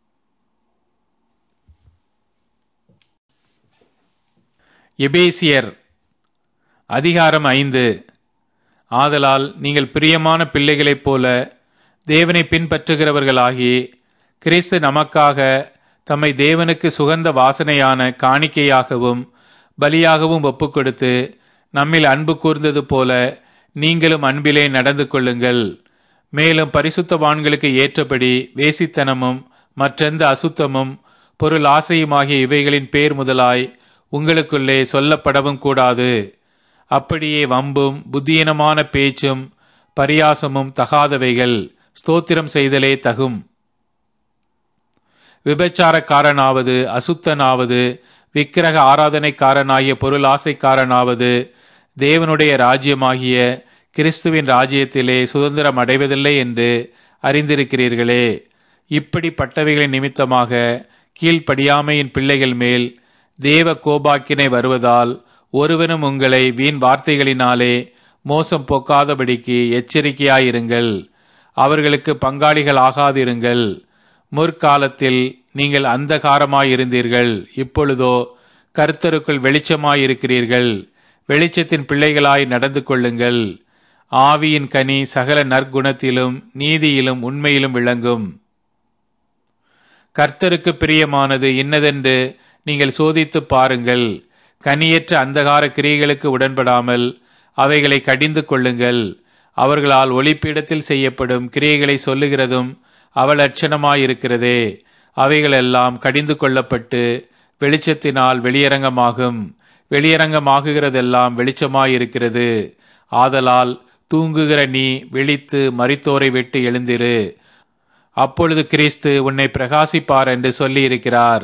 எபேசியர் அதிகாரம் ஐந்து. ஆதலால் நீங்கள் பிரியமான பிள்ளைகளைப் போல தேவனை பின்பற்றுகிறவர்களாகி கிறிஸ்து நமக்காக தம்மை தேவனுக்கு சுகந்த வாசனையான காணிக்கையாகவும் பலியாகவும் ஒப்புக்கொடுத்து நம்மில் அன்பு கூர்ந்தது போல நீங்களும் அன்பிலே நடந்து கொள்ளுங்கள். மேலும் பரிசுத்தவான்களுக்கு ஏற்றபடி வேசித்தனமும் மற்றெந்த அசுத்தமும் பொருள் ஆசையுமாகிய இவைகளின் பேர் முதலாய் உங்களுக்குள்ளே சொல்லப்படவும் கூடாது. அப்படியே வம்பும் புத்தியீனமான பேச்சும் பரியாசமும் தகாதவைகள். ஸ்தோத்திரம் செய்தலே தகும். விபச்சாரக்காரனாவது அசுத்தனாவது விக்கிரக ஆராதனைக்காரனாகிய பொருள் ஆசைக்காரனாவது தேவனுடைய ராஜ்யமாகிய கிறிஸ்துவின் ராஜ்யத்திலே சுதந்திரம் அடைவதில்லை என்று அறிந்திருக்கிறீர்களே. இப்படிப்பட்டவைகளின் நிமித்தமாக கீழ்ப்படியாமையின் பிள்ளைகள் மேல் தேவ கோபாக்கினை வருவதால் ஒருவனும் உங்களை வீண் வார்த்தைகளினாலே மோசம் போக்காதபடிக்கு எச்சரிக்கையாயிருங்கள். அவர்களுக்கு பங்காளிகள் ஆகாதிருங்கள். முற்காலத்தில் நீங்கள் அந்தகாரமாயிருந்தீர்கள். இப்பொழுதோ கர்த்தருக்குள் வெளிச்சமாயிருக்கிறீர்கள். வெளிச்சத்தின் பிள்ளைகளாய் நடந்து கொள்ளுங்கள். ஆவியின் கனி சகல நற்குணத்திலும் நீதியிலும் உண்மையிலும் விளங்கும். கர்த்தருக்கு பிரியமானது இன்னதென்று நீங்கள் சோதித்து பாருங்கள். கனியற்ற அந்தகார கிரியைகளுக்கு உடன்படாமல் அவைகளை கடிந்து கொள்ளுங்கள். அவர்களால் ஒளிப்பீடத்தில் செய்யப்படும் கிரியைகளை சொல்லுகிறதும் அவலட்சணமாயிருக்கிறதே. அவைகளெல்லாம் கடிந்து கொள்ளப்பட்டு வெளிச்சத்தினால் வெளியரங்கமாகும். வெளியரங்கமாகுகிறதெல்லாம் வெளிச்சமாயிருக்கிறது. ஆதலால் தூங்குகிற நீ விழித்து மரித்தோரை விட்டு எழுந்திரு. அப்பொழுது கிறிஸ்து உன்னை பிரகாசிப்பார் என்று சொல்லியிருக்கிறார்.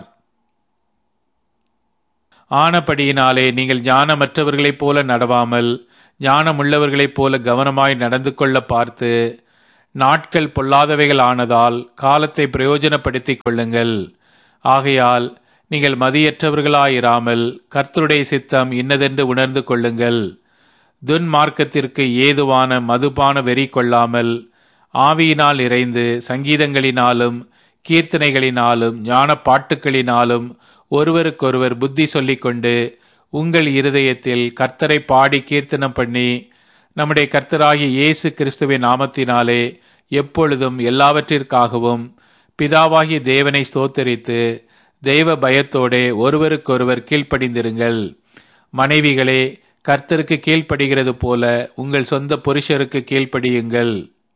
ஆனபடியினாலே நீங்கள் ஞானமற்றவர்களைப் போல நடவாமல் ஞானமுள்ளவர்களைப் போல கவனமாய் நடந்து கொள்ள பார்த்து நாட்கள் பொல்லாதவைகள் ஆனதால் காலத்தை பிரயோஜனப்படுத்திக் கொள்ளுங்கள். ஆகையால் நீங்கள் மதியற்றவர்களாயிராமல் கர்த்தருடைய சித்தம் இன்னதென்று உணர்ந்து கொள்ளுங்கள். துன்மார்க்கத்திற்கு ஏதுவான மதுபான வெறி கொள்ளாமல் ஆவியினால் இறைந்து சங்கீதங்களினாலும் கீர்த்தனைகளினாலும் ஞான பாட்டுக்களினாலும் ஒருவருக்கொருவர் புத்தி சொல்லிக் கொண்டு உங்கள் இருதயத்தில் கர்த்தரை பாடி கீர்த்தனம் பண்ணி நம்முடைய கர்த்தராகிய இயேசு கிறிஸ்துவின் நாமத்தினாலே எப்பொழுதும் எல்லாவற்றிற்காகவும் பிதாவாகிய தேவனை ஸ்தோத்தரித்து தெய்வ பயத்தோடே ஒருவருக்கொருவர் கீழ்ப்படிந்திருங்கள். மனைவிகளே, கர்த்தருக்கு கீழ்ப்படுகிறது போல உங்கள் சொந்த புருஷருக்கு கீழ்ப்படியுங்கள்.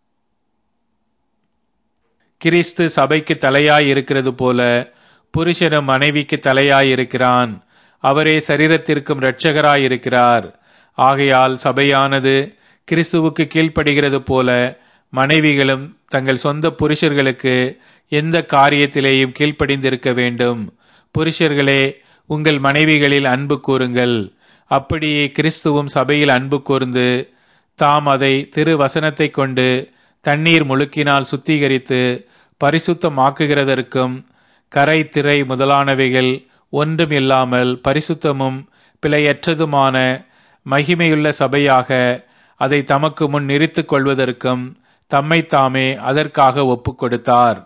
கிறிஸ்து சபைக்கு தலையாய் இருக்கிறது போல புருஷனும் மனைவிக்கு தலையாய் இருக்கிறான். அவரே சரீரத்திற்கும் இரட்சகராய் இருக்கிறார். ஆகையால் சபையானது கிறிஸ்துவுக்கு கீழ்ப்படுகிறது போல மனைவிகளும் தங்கள் சொந்த புருஷர்களுக்கு எந்த காரியத்திலேயும் கீழ்ப்படிந்திருக்க வேண்டும். புருஷர்களே, உங்கள் மனைவிகளில் அன்பு கூறுங்கள். அப்படியே கிறிஸ்துவும் சபையில் அன்பு கூர்ந்து தாம் அதை திரு வசனத்தை கொண்டு தண்ணீர் முழுக்கினால் சுத்திகரித்து பரிசுத்தமாக்குகிறதற்கும் கரை திரை முதலானவைகள் ஒன்றும் இல்லாமல் பரிசுத்தமும் பிழையற்றதுமான மகிமையுள்ள சபையாக அதை தமக்கு முன் நிறுத்திக் கொள்வதற்கும் தம்மைத்தாமே அதற்காக ஒப்புக் கொடுத்தார்.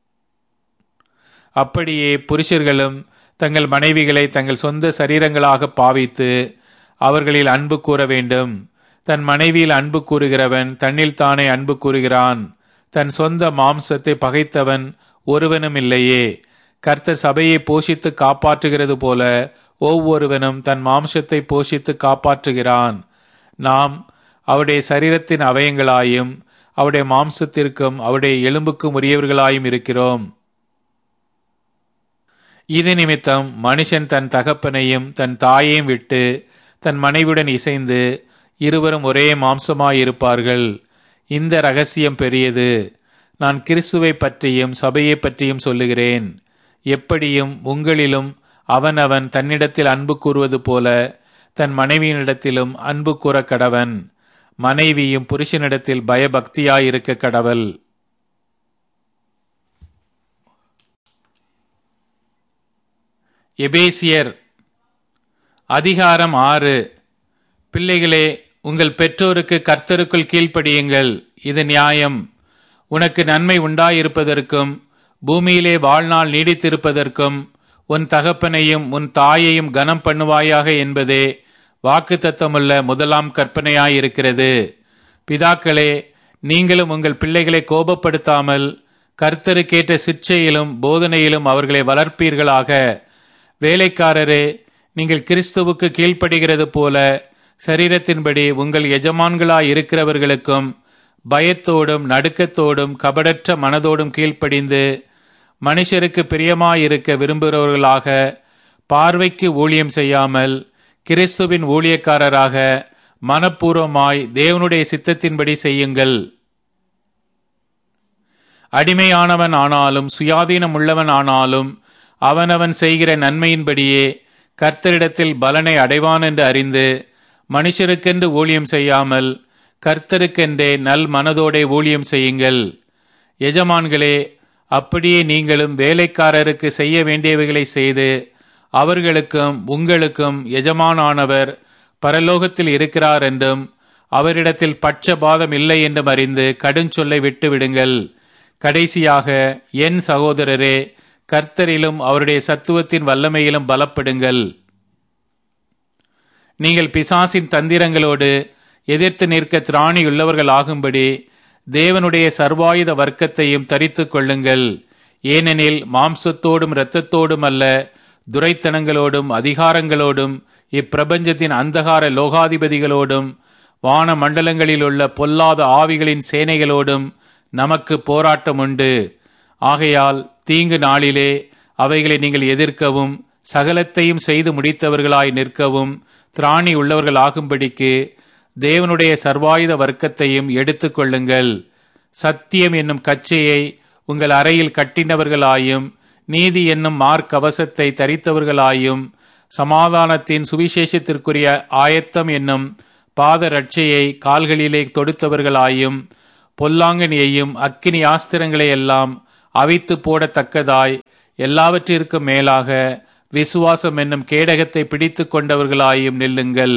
அப்படியே புருஷர்களும் தங்கள் மனைவிகளை தங்கள் சொந்த சரீரங்களாக பாவித்து அவர்களில் அன்பு கூற வேண்டும். தன் மனைவியில் அன்பு கூறுகிறவன் தன்னில் தானே அன்பு கூறுகிறான். தன் சொந்த மாம்சத்தை பகைத்தவன் ஒருவனும் இல்லையே. கர்த்தர் சபையை போஷித்து காப்பாற்றுகிறது போல ஒவ்வொருவனும் தன் மாம்சத்தை போஷித்து காப்பாற்றுகிறான். நாம் அவருடைய சரீரத்தின் அவயங்களாயும் அவருடைய மாம்சத்திற்கும் அவருடைய எலும்புக்கும் உரியவர்களாயும் இருக்கிறோம். இது நிமித்தம் மனுஷன் தன் தகப்பனையும் தன் தாயையும் விட்டு தன் மனைவியுடன் இசைந்து இருவரும் ஒரே மாம்சமாயிருப்பார்கள். இந்த இரகசியம் பெரியது. நான் கிறிஸ்துவை பற்றியும் சபையை பற்றியும் சொல்லுகிறேன். எப்படியும் உங்களிலும் அவனவன் தன்னிடத்தில் அன்பு கூறுவது போல தன் மனைவியினிடத்திலும் அன்பு கூற கடவன். மனைவியும் புருஷனிடத்தில் பயபக்தியாயிருக்க கடவள். எபேசியர் அதிகாரம் ஆறு. பிள்ளைகளே, உங்கள் பெற்றோருக்கு கர்த்தருக்குள் கீழ்ப்படியுங்கள். இது நியாயம். உனக்கு நன்மை உண்டாயிருப்பதற்கும் பூமியிலே வாழ்நாள் நீடித்திருப்பதற்கும் உன் தகப்பனையும் உன் தாயையும் கனம் பண்ணுவாயாக என்பதே வாக்குத்தத்தமுள்ள முதலாம் கற்பனையாயிருக்கிறது. பிதாக்களே, நீங்களும் உங்கள் பிள்ளைகளை கோபப்படுத்தாமல் கர்த்தருக்கேற்ற சிற்சையிலும் போதனையிலும் அவர்களை வளர்ப்பீர்களாக. வேலைக்காரரே, நீங்கள் கிறிஸ்துவுக்கு கீழ்ப்படுகிறது போல சரீரத்தின்படி உங்கள் எஜமான்களாய் இருக்கிறவர்களுக்கும் பயத்தோடும் நடுக்கத்தோடும் கபடற்ற மனதோடும் கீழ்ப்படிந்து மனுஷருக்கு பிரியமாயிருக்க விரும்புகிறவர்களாக பார்வைக்கு ஊழியம் செய்யாமல் கிறிஸ்துவின் ஊழியக்காரராக மனப்பூர்வமாய் தேவனுடைய சித்தத்தின்படி செய்யுங்கள். அடிமையானவன் ஆனாலும் சுயாதீனம் உள்ளவன் ஆனாலும் அவனவன் செய்கிற நன்மையின்படியே கர்த்தரிடத்தில் பலனை அடைவான் என்று அறிந்து மனுஷருக்கென்று ஊழியம் செய்யாமல் கர்த்தருக்கென்றே நல் மனதோடே ஊழியம் செய்யுங்கள். எஜமான்களே, அப்படியே நீங்களும் வேலைக்காரருக்கு செய்ய வேண்டியவைகளை செய்து அவர்களுக்கும் உங்களுக்கும் எஜமானானவர் பரலோகத்தில் இருக்கிறார் என்றும் அவரிடத்தில் பட்சபாதம் இல்லை என்றும் அறிந்து கடுஞ்சொல்லை விட்டு விடுங்கள். கடைசியாக என் சகோதரரே, கர்த்தரிலும் அவருடைய சத்துவத்தின் வல்லமையிலும் பலப்படுங்கள். நீங்கள் பிசாசின் தந்திரங்களோடு எதிர்த்து நிற்க திராணியுள்ளவர்கள் ஆகும்படி தேவனுடைய சர்வாயுத வர்க்கத்தையும் தரித்து கொள்ளுங்கள். ஏனெனில் மாம்சத்தோடும் இரத்தத்தோடும் அல்ல, துரைத்தனங்களோடும் அதிகாரங்களோடும் இப்பிரபஞ்சத்தின் அந்தகார லோகாதிபதிகளோடும் வான மண்டலங்களிலுள்ள பொல்லாத ஆவிகளின் சேனைகளோடும் நமக்கு போராட்டம் உண்டு. ஆகையால் தீங்கு நாளிலே அவைகளை நீங்கள் எதிர்க்கவும் சகலத்தையும் செய்து முடித்தவர்களாய் நிற்கவும் திராணி உள்ளவர்கள் ஆகும்படிக்கு தேவனுடைய சர்வாயுத வர்க்கத்தையும் எடுத்துக் கொள்ளுங்கள். சத்தியம் என்னும் கச்சையை உங்கள் அறையில் கட்டினவர்களாயும் நீதி என்னும் மார்க்கவசத்தை தரித்தவர்களாயும் சமாதானத்தின் சுவிசேஷத்திற்குரிய ஆயத்தம் என்னும் பாத ரட்சையை கால்களிலே தொடுத்தவர்களாயும் பொல்லாங்கன் எய்யும் அக்கினி ஆஸ்திரங்களை எல்லாம் அவித்து போடத்தக்கதாய் எல்லாவற்றிற்கும் மேலாக விசுவாசம் என்னும் கேடகத்தை பிடித்து கொண்டவர்களாயும் நில்லுங்கள்.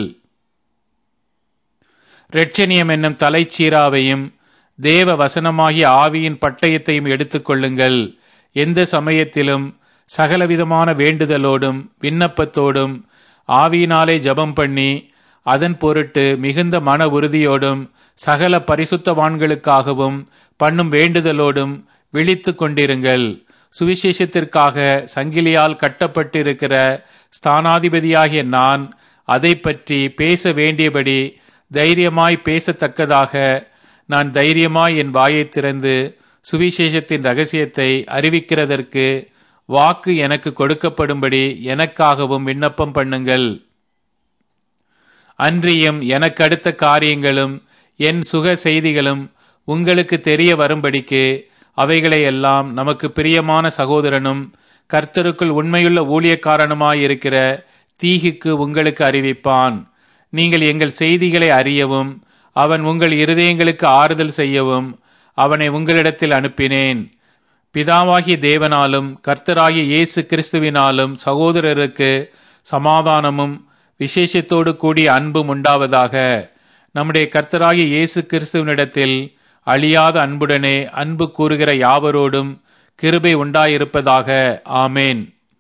இரட்சணியம் என்னும் தலைச்சீராவையும் தேவ வசனமாகிய ஆவியின் பட்டயத்தையும் எடுத்துக்கொள்ளுங்கள். எந்த சமயத்திலும் சகலவிதமான வேண்டுதலோடும் விண்ணப்பத்தோடும் ஆவியினாலே ஜெபம் பண்ணி அதன் பொருட்டு மிகுந்த மன உறுதியோடும் சகல பரிசுத்தவான்களுக்காகவும் பண்ணும் வேண்டுதலோடும் விழித்து கொண்டிருங்கள். சுவிசேஷத்திற்காக சங்கிலியால் கட்டப்பட்டிருக்கிற ஸ்தானாதிபதியாகிய நான் அதை பற்றி பேச வேண்டியபடி தைரியமாய் பேசத்தக்கதாக நான் தைரியமாய் என் வாயை திறந்து சுவிசேஷத்தின் இரகசியத்தை அறிவிக்கிறதற்கு வாக்கு எனக்கு கொடுக்கப்படும்படி எனக்காகவும் விண்ணப்பம் பண்ணுங்கள். அன்றியும் எனக்கு அடுத்த காரியங்களும் என் சுக செய்திகளும் உங்களுக்கு தெரிய வரும்படிக்கு அவைகளை எல்லாம் நமக்கு பிரியமான சகோதரனும் கர்த்தருக்குள் உண்மையுள்ள ஊழியக்காரனுமாயிருக்கிற தீகுக்கு உங்களுக்கு அறிவிப்பான். நீங்கள் எங்கள் செய்திகளை அறியவும் அவன் உங்கள் இருதயங்களுக்கு ஆறுதல் செய்யவும் அவனை உங்களிடத்தில் அனுப்பினேன். பிதாவாகிய தேவனாலும் கர்த்தராகிய இயேசு கிறிஸ்துவினாலும் சகோதரருக்கு சமாதானமும் விசேஷத்தோடு கூடிய அன்பும் உண்டாவதாக. நம்முடைய கர்த்தராகிய இயேசு கிறிஸ்துவினிடத்தில் அழியாத அன்புடனே அன்பு கூறுகிற யாவரோடும் கிருபை உண்டாயிருப்பதாக. ஆமேன்.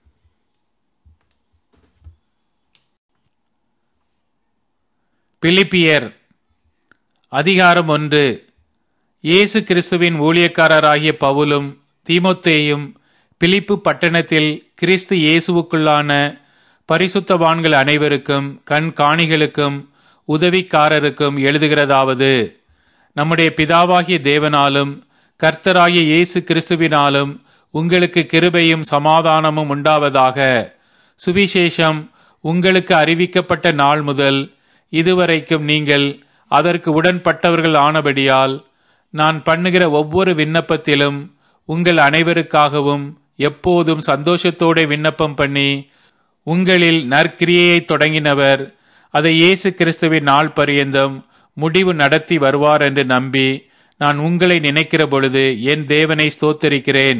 பிலிப்பியர் அதிகாரம் ஒன்று. இயேசு கிறிஸ்துவின் ஊழியக்காரராகிய பவுலும் தீமோத்தேயும் பிலிப்பு பட்டணத்தில் கிறிஸ்து இயேசுவுக்குள்ளான பரிசுத்தவான்கள் அனைவருக்கும் கண்காணிகளுக்கும் உதவிக்காரருக்கும் எழுதுகிறதாவது: நம்முடைய பிதாவாகிய தேவனாலும் கர்த்தராகிய இயேசு கிறிஸ்துவினாலும் உங்களுக்கு கிருபையும் சமாதானமும் உண்டாவதாக. சுவிசேஷம் உங்களுக்கு அறிவிக்கப்பட்ட நாள் முதல் இதுவரைக்கும் நீங்கள் அதற்கு உடன்பட்டவர்கள் ஆனபடியால் நான் பண்ணுகிற ஒவ்வொரு விண்ணப்பத்திலும் உங்கள் அனைவருக்காகவும் எப்போதும் சந்தோஷத்தோടെ விண்ணப்பம் பண்ணி உங்களில் நற்கிரியையை தொடங்கினவர் அதை இயேசு கிறிஸ்துவின் நாள் பரியந்தம் முடிவு நடத்தி வருவார் என்று நம்பி நான் உங்களை நினைக்கிற பொழுது என் தேவனை ஸ்தோத்தரிக்கிறேன்.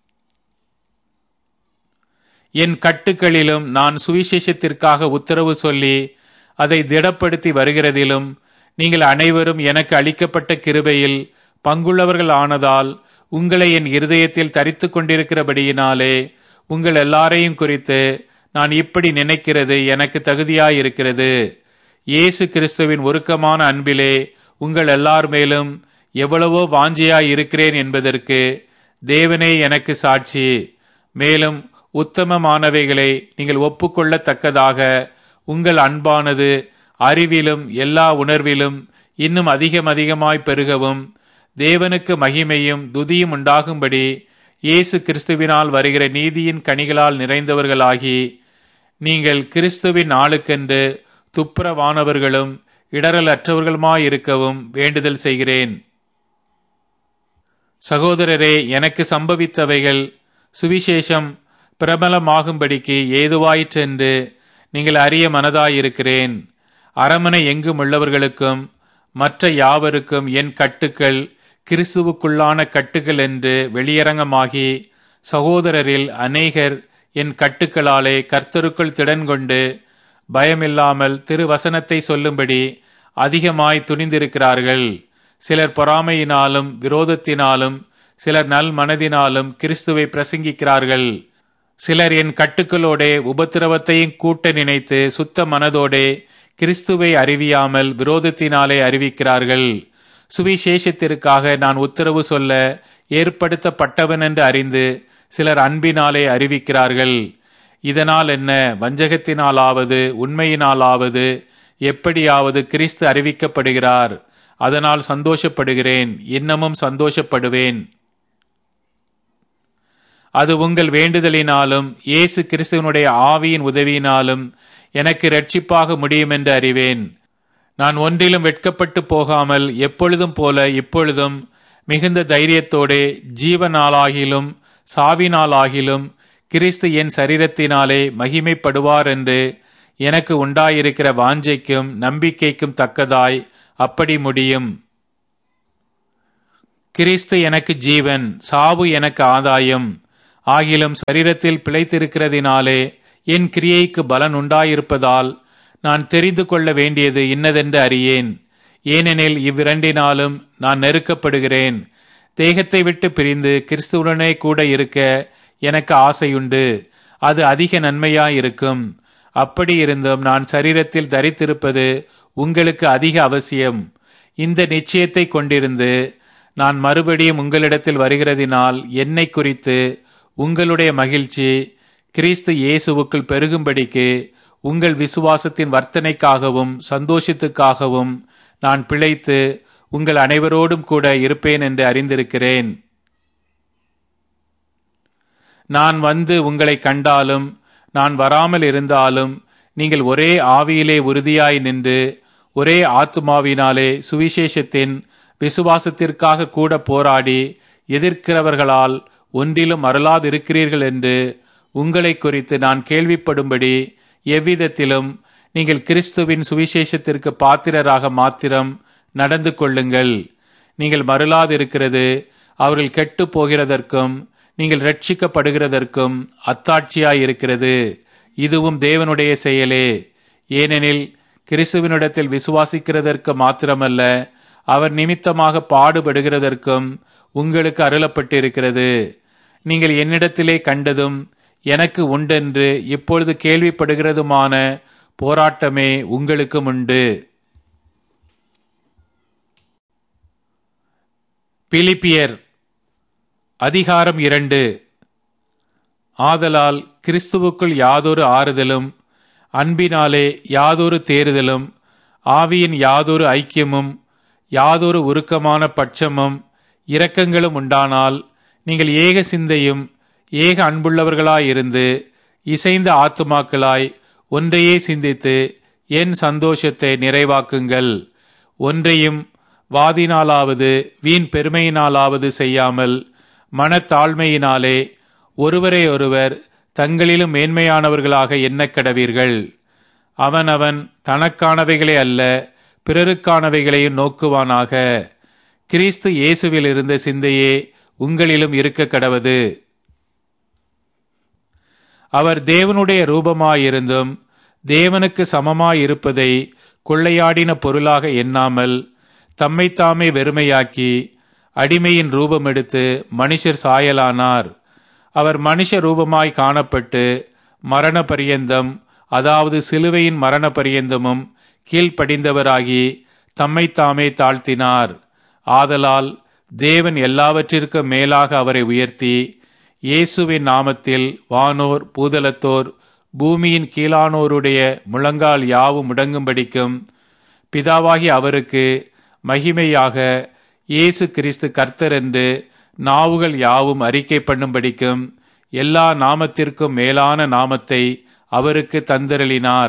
என் கட்டுக்களிலும் நான் சுவிசேஷத்திற்காக உத்தரவு சொல்லி அதை திடப்படுத்தி வருகிறதிலும் நீங்கள் அனைவரும் எனக்கு அளிக்கப்பட்ட கிருபையில் பங்குள்ளவர்கள் ஆனதால் உங்களை என் இருதயத்தில் தரித்து கொண்டிருக்கிறபடியினாலே உங்கள் எல்லாரையும் குறித்து நான் இப்படி நினைக்கிறது எனக்கு தகுதியாயிருக்கிறது. இயேசு கிறிஸ்துவின் உருக்கமான அன்பிலே உங்கள் எல்லார் மேலும் எவ்வளவோ வாஞ்சியாய் இருக்கிறேன் என்பதற்கு தேவனே எனக்கு சாட்சி. மேலும் உத்தமமானவைகளை நீங்கள் ஒப்புக்கொள்ளத்தக்கதாக உங்கள் அன்பானது அறிவிலும் எல்லா உணர்விலும் இன்னும் அதிகம் அதிகமாய் பெருகவும் தேவனுக்கு மகிமையும் துதியும் உண்டாகும்படி இயேசு கிறிஸ்துவினால் வருகிற நீதியின் கனிகளால் நிறைந்தவர்களாகி நீங்கள் கிறிஸ்துவின் நாளுக்கென்று துப்புரவானவர்களும் இடரல் அற்றவர்களுமாயிருக்கவும் வேண்டுதல் செய்கிறேன். சகோதரரே, எனக்கு சம்பவித்தவைகள் சுவிசேஷம் பிரபலமாகும்படிக்கு ஏதுவாயிற்றென்று நீங்கள் அறிய மனதாயிருக்கிறேன். அரமனை எங்கும் உள்ளவர்களுக்கும் மற்ற யாவருக்கும் என் கட்டுக்கள் கிறிஸ்துவுக்குள்ளான கட்டுகள் என்று வெளியரங்கமாகி சகோதரரில் அநேகர் என் கட்டுக்களாலே கர்த்தருக்குள் திடன் கொண்டு பயமில்லாமல் திருவசனத்தை சொல்லும்படி அதிகமாய் துணிந்திருக்கிறார்கள். சிலர் பொறாமையினாலும் விரோதத்தினாலும் சிலர் நல் மனதினாலும் கிறிஸ்துவை பிரசங்கிக்கிறார்கள். சிலர் என் கட்டுக்களோடே உபத்திரவத்தையும் கூட்ட நினைத்து சுத்த மனதோடே கிறிஸ்துவை அறிவியாமல் விரோதத்தினாலே அறிவிக்கிறார்கள். சுவிசேஷத்திற்காக நான் உத்தரவு சொல்ல ஏற்படுத்தப்பட்டவன் என்று அறிந்து சிலர் அன்பினாலே அறிவிக்கிறார்கள். இதனால் என்ன? வஞ்சகத்தினாலாவது உண்மையினாலாவது எப்படியாவது கிறிஸ்து அறிவிக்கப்படுகிறார். அதனால் சந்தோஷப்படுகிறேன், இன்னமும் சந்தோஷப்படுவேன். அது உங்கள் வேண்டுதலினாலும் இயேசு கிறிஸ்துவனுடைய ஆவியின் உதவியினாலும் எனக்கு இரட்சிப்பாக முடியும் என்று அறிவேன். நான் ஒன்றிலும் வெட்கப்பட்டு போகாமல் எப்பொழுதும் போல இப்பொழுதும் மிகுந்த தைரியத்தோடே ஜீவனாலாகிலும் சாவினாலாகிலும் கிறிஸ்து என் சரீரத்தினாலே மகிமைப்படுவார் என்று எனக்கு உண்டாயிருக்கிற வாஞ்சைக்கும் நம்பிக்கைக்கும் தக்கதாய் அப்படி முடியும். கிறிஸ்து எனக்கு ஜீவன், சாவு எனக்கு ஆதாயம். ஆகிலும் சரீரத்தில் பிழைத்திருக்கிறதினாலே என் கிரியைக்கு பலன் உண்டாயிருப்பதால் நான் தெரிந்து கொள்ள வேண்டியது இன்னதென்று அறியேன். ஏனெனில் இவ்விரண்டினாலும் நான் நெருக்கப்படுகிறேன். தேகத்தை விட்டு பிரிந்து கிறிஸ்துவுடனே கூட இருக்க எனக்கு ஆசையுண்டு. அது அதிக நன்மையாயிருக்கும். அப்படி இருந்தும் நான் சரீரத்தில் தரித்திருப்பது உங்களுக்கு அதிக அவசியம். இந்த நிச்சயத்தை கொண்டிருந்து நான் மறுபடியும் உங்களிடத்தில் வருகிறதினால் என்னை குறித்து உங்களுடைய மகிழ்ச்சி கிறிஸ்து இயேசுவுக்குள் பெருகும்படிக்கு உங்கள் விசுவாசத்தின் வர்த்தனைக்காகவும் சந்தோஷத்துக்காகவும் நான் பிழைத்து உங்கள் அனைவரோடும் கூட இருப்பேன் என்று அறிந்திருக்கிறேன். நான் வந்து உங்களை கண்டாலும் நான் வராமல் இருந்தாலும் நீங்கள் ஒரே ஆவியிலே உறுதியாய் நின்று ஒரே ஆத்துமாவினாலே சுவிசேஷத்தின் விசுவாசத்திற்காக கூட போராடி எதிர்க்கிறவர்களால் ஒன்றிலும் மறலாதிருக்கிறீர்கள் என்று உங்களை குறித்து நான் கேள்விப்படும்படி எவ்விதத்திலும் நீங்கள் கிறிஸ்துவின் சுவிசேஷத்திற்கு பாத்திரராக மாத்திரம் நடந்து கொள்ளுங்கள். நீங்கள் மறலாதிருக்கிறது அவர்கள் கெட்டு போகிறதற்கும் நீங்கள் ரட்சிக்கப்படுகிறதற்கும் அத்தாட்சியாயிருக்கிறது. இதுவும் தேவனுடைய செயலே. ஏனெனில் கிறிஸ்துவினிடத்தில் விசுவாசிக்கிறதற்கு மாத்திரமல்ல, அவர் நிமித்தமாக பாடுபடுகிறதற்கும் உங்களுக்கு அருளப்பட்டிருக்கிறது. நீங்கள் என்னிடத்திலே கண்டதும் எனக்கு உண்டென்று இப்பொழுது கேள்விப்படுகிறதுமான போராட்டமே உங்களுக்கும் உண்டு. பிலிப்பியர் அதிகாரம் இரண்டு. ஆதலால் கிறிஸ்துவுக்குள் யாதொரு ஆறுதலும் அன்பினாலே யாதொரு தேறுதலும் ஆவியின் யாதொரு ஐக்கியமும் யாதொரு உருக்கமான பட்சமும் இரக்கங்களும் உண்டானால் நீங்கள் ஏக சிந்தையும் ஏக அன்புள்ளவர்களாயிருந்து இசைந்த ஆத்துமாக்களாய் ஒன்றையே சிந்தித்து என் சந்தோஷத்தை நிறைவாக்குங்கள். ஒன்றையும் வாதினாலாவது வீண் பெருமையினாலாவது செய்யாமல் மனத்தாழ்மையினாலே ஒருவரை ஒருவர் தங்களிலும் மேன்மையானவர்களாக எண்ணக் கடவீர்கள். அவனவன் தனக்கானவைகளே அல்ல பிறருக்கானவைகளையும் நோக்குவானாக. கிறிஸ்து இயேசுவில் இருந்த சிந்தையே உங்களிலும் இருக்க கடவது. அவர் தேவனுடைய ரூபமாயிருந்தும் தேவனுக்கு சமமாயிருப்பதை கொள்ளையாடின பொருளாக எண்ணாமல் தம்மைத்தாமே வெறுமையாக்கி அடிமையின் ரூபம் எடுத்து மனுஷர் சாயலானார். அவர் மனுஷ ரூபமாய் காணப்பட்டு மரண பரியந்தம், அதாவது சிலுவையின் மரண பரியந்தமும் கீழ்ப்படிந்தவராகி தம்மைத்தாமே தாழ்த்தினார். ஆதலால் தேவன் எல்லாவற்றிற்கும் மேலாக அவரை உயர்த்தி இயேசுவின் நாமத்தில் வானோர் பூதலத்தோர் பூமியின் கீழானோருடைய முழங்கால் யாவும் முடங்கும்படிக்கும் பிதாவாகி அவருக்கு மகிமையாக இயேசு கிறிஸ்து கர்த்தர் என்று நாவுகள் யாவும் அறிக்கை பண்ணும்படிக்கும் எல்லா நாமத்திற்கும் மேலான நாமத்தை அவருக்கு தந்தருளினார்.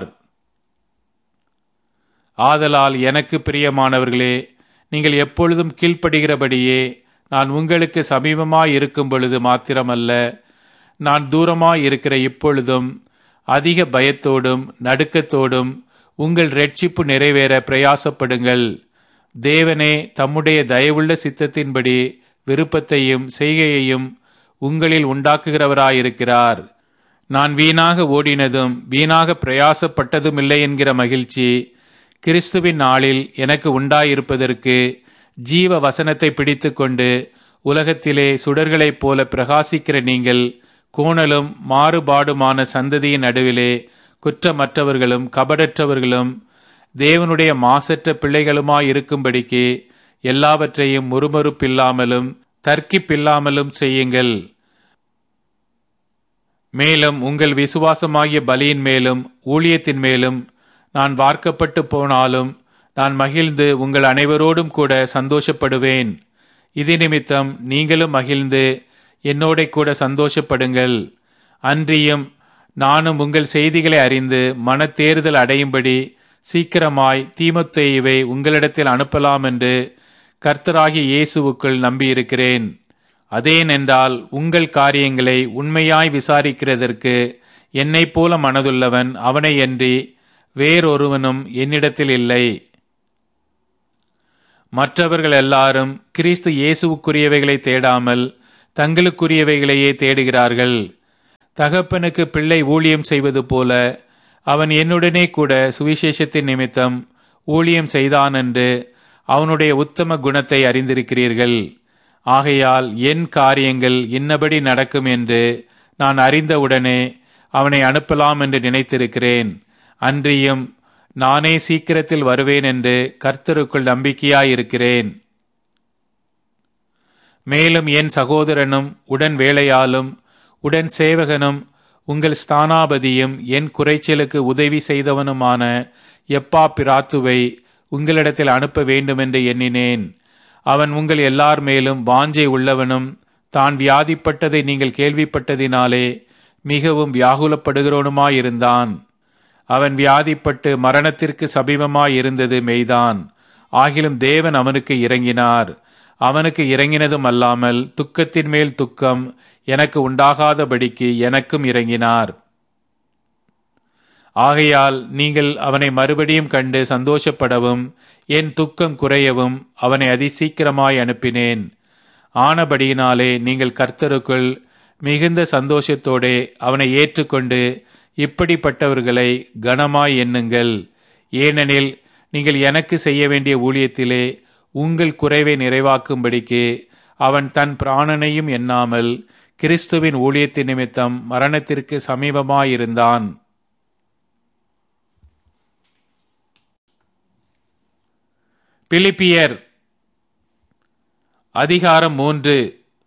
ஆதலால் எனக்கு பிரியமானவர்களே, நீங்கள் எப்பொழுதும் கீழ்ப்படுகிறபடியே நான் உங்களுக்கு சமீபமாய் இருக்கும் பொழுது மாத்திரமல்ல, நான் தூரமாய் இருக்கிற இப்பொழுதும் அதிக பயத்தோடும் நடுக்கத்தோடும் உங்கள் இரட்சிப்பு நிறைவேற பிரயாசப்படுங்கள். தேவனே தம்முடைய தயவுள்ள சித்தத்தின்படி விருப்பத்தையும் செய்கையையும் உங்களில் உண்டாக்குகிறவராயிருக்கிறார். நான் வீணாக ஓடினதும் வீணாக பிரயாசப்பட்டதுமில்லை என்கிற மகிழ்ச்சி கிறிஸ்துவின் நாளில் எனக்கு உண்டாயிருப்பதற்கு ஜீவ வசனத்தை பிடித்து கொண்டு உலகத்திலே சுடர்களைப் போல பிரகாசிக்கிற நீங்கள் கோணலும் மாறுபாடுமான சந்ததியின் நடுவிலே குற்றமற்றவர்களும் கபடற்றவர்களும் தேவனுடைய மாசற்ற பிள்ளைகளுமாயிருக்கும்படிக்கு எல்லாவற்றையும் முறுமுறுப்பில்லாமலும் தர்க்கிப்பில்லாமலும் செய்யுங்கள். மேலும் உங்கள் விசுவாசமாகிய பலியின் மேலும் ஊழியத்தின் மேலும் நான் வார்க்கப்பட்டு போனாலும் நான் மகிழ்ந்து உங்கள் அனைவரோடும் கூட சந்தோஷப்படுவேன். இது நிமித்தம் நீங்களும் மகிழ்ந்து என்னோட கூட சந்தோஷப்படுங்கள். அன்றியும் நானும் உங்கள் செய்திகளை அறிந்து மனத்தேறுதல் அடையும்படி சீக்கிரமாய் தீமோத்தேயுவை உங்களிடத்தில் அனுப்பலாம் என்று கர்த்தராகிய இயேசுவுக்குள் நம்பியிருக்கிறேன். அதேனென்றால் உங்கள் காரியங்களை உண்மையாய் விசாரிக்கிறதற்கு என்னைப் போல மனதுள்ளவன் அவனையன்றி வேறொருவனும் என்னிடத்தில் இல்லை. மற்றவர்கள் எல்லாரும் கிறிஸ்து இயேசுவுக்குரியவைகளை தேடாமல் தங்களுக்குரியவைகளையே தேடுகிறார்கள். தகப்பனுக்கு பிள்ளை ஊழியம் செய்வது போல அவன் என்னுடனே கூட சுவிசேஷத்தின் நிமித்தம் ஊழியம் செய்தான் என்று அவனுடைய உத்தம குணத்தை அறிந்திருக்கிறீர்கள். ஆகையால் என் காரியங்கள் இன்னபடி நடக்கும் என்று நான் அறிந்தவுடனே அவனை அனுப்பலாம் என்று நினைத்திருக்கிறேன். அன்றியும் நானே சீக்கிரத்தில் வருவேன் என்று கர்த்தருக்குள் நம்பிக்கையாயிருக்கிறேன். மேலும் என் சகோதரனும் உடன் வேலையாலும் உடன் சேவகனும் உங்கள் ஸ்தானாபதியும் என் குறைச்சலுக்கு உதவி செய்தவனுமான எப்பா பிராத்துவை உங்களிடத்தில் அனுப்ப வேண்டுமென்று எண்ணினேன். அவன் உங்கள் எல்லார் மேலும் வாஞ்சை உள்ளவனும் தான் வியாதிப்பட்டதை நீங்கள் கேள்விப்பட்டதினாலே மிகவும் வியாகுலப்படுகிறவனுமாயிருந்தான். அவன் வியாதிப்பட்டு மரணத்திற்கு சமீபமாயிருந்தது மெய்தான். ஆகிலும் தேவன் அவனுக்கு இறங்கினார். அவனுக்கு இறங்கினதும் அல்லாமல் துக்கத்தின் மேல் துக்கம் எனக்கு உண்டாகாதபடிக்கு எனக்கும் இறங்கினார். ஆகையால் நீங்கள் அவனை மறுபடியும் கண்டு சந்தோஷப்படவும் என் துக்கம் குறையவும் அவனை அதிசீக்கிரமாய் அனுப்பினேன். ஆனபடியினாலே நீங்கள் கர்த்தருக்குள் மிகுந்த சந்தோஷத்தோடே அவனை ஏற்றுக்கொண்டு இப்படிப்பட்டவர்களை கனமாய் எண்ணுங்கள். ஏனெனில் நீங்கள் எனக்கு செய்ய வேண்டிய ஊழியத்திலே உங்கள் குறைவை நிறைவாக்கும்படிக்கு அவன் தன் பிராணனையும் எண்ணாமல் கிறிஸ்துவின் ஊழியத்தின் நிமித்தம் மரணத்திற்கு சமீபமாயிருந்தான். பிலிப்பியர் அதிகாரம் மூன்று.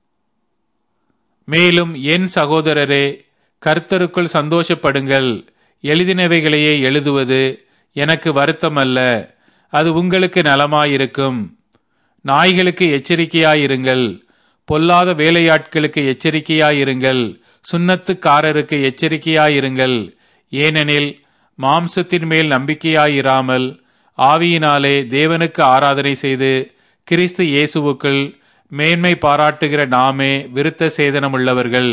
மேலும் என் சகோதரரே, கர்த்தருக்குள் சந்தோஷப்படுங்கள். எழுதினவைகளையே எழுதுவது எனக்கு வருத்தமல்ல, அது உங்களுக்கு நலமாயிருக்கும். நாய்களுக்கு எச்சரிக்கையாயிருங்கள், பொல்லாத வேலையாட்களுக்கு எச்சரிக்கையாயிருங்கள், சுன்னத்துக்காரருக்கு எச்சரிக்கையாயிருங்கள். ஏனெனில் மாம்சத்தின் மேல் நம்பிக்கையாயிராமல் ஆவியினாலே தேவனுக்கு ஆராதனை செய்து கிறிஸ்து இயேசுவுக்குள் மேன்மை பாராட்டுகிற நாமே விருத்த சேதனமுள்ளவர்கள்.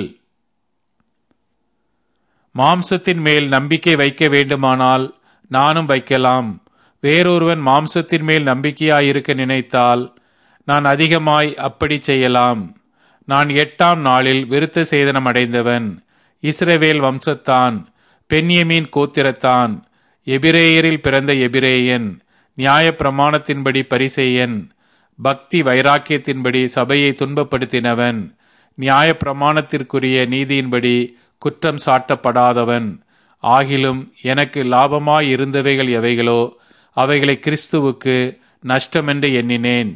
மாம்சத்தின் மேல் நம்பிக்கை வைக்க வேண்டுமானால் நானும் வைக்கலாம். வேறொருவன் மாம்சத்தின் மேல் நம்பிக்கையாயிருக்க நினைத்தால் நான் அதிகமாய் அப்படி செய்யலாம். நான் எட்டாம் நாளில் விருத்த சேதனம் அடைந்தவன். இஸ்ரவேல் வம்சத்தான், பென்யமீன் கோத்திரத்தான், எபிரேயரில் பிறந்த எபிரேயன், நியாய பிரமாணத்தின்படி பரிசேயன், பக்தி வைராக்கியத்தின்படி சபையை துன்பப்படுத்தினவன், நியாய பிரமாணத்திற்குரிய நீதியின்படி குற்றம் சாட்டப்படாதவன். ஆகிலும் எனக்கு லாபமாயிருந்தவைகள் எவைகளோ அவைகளை கிறிஸ்துவுக்கு நஷ்டமென்று எண்ணினேன்.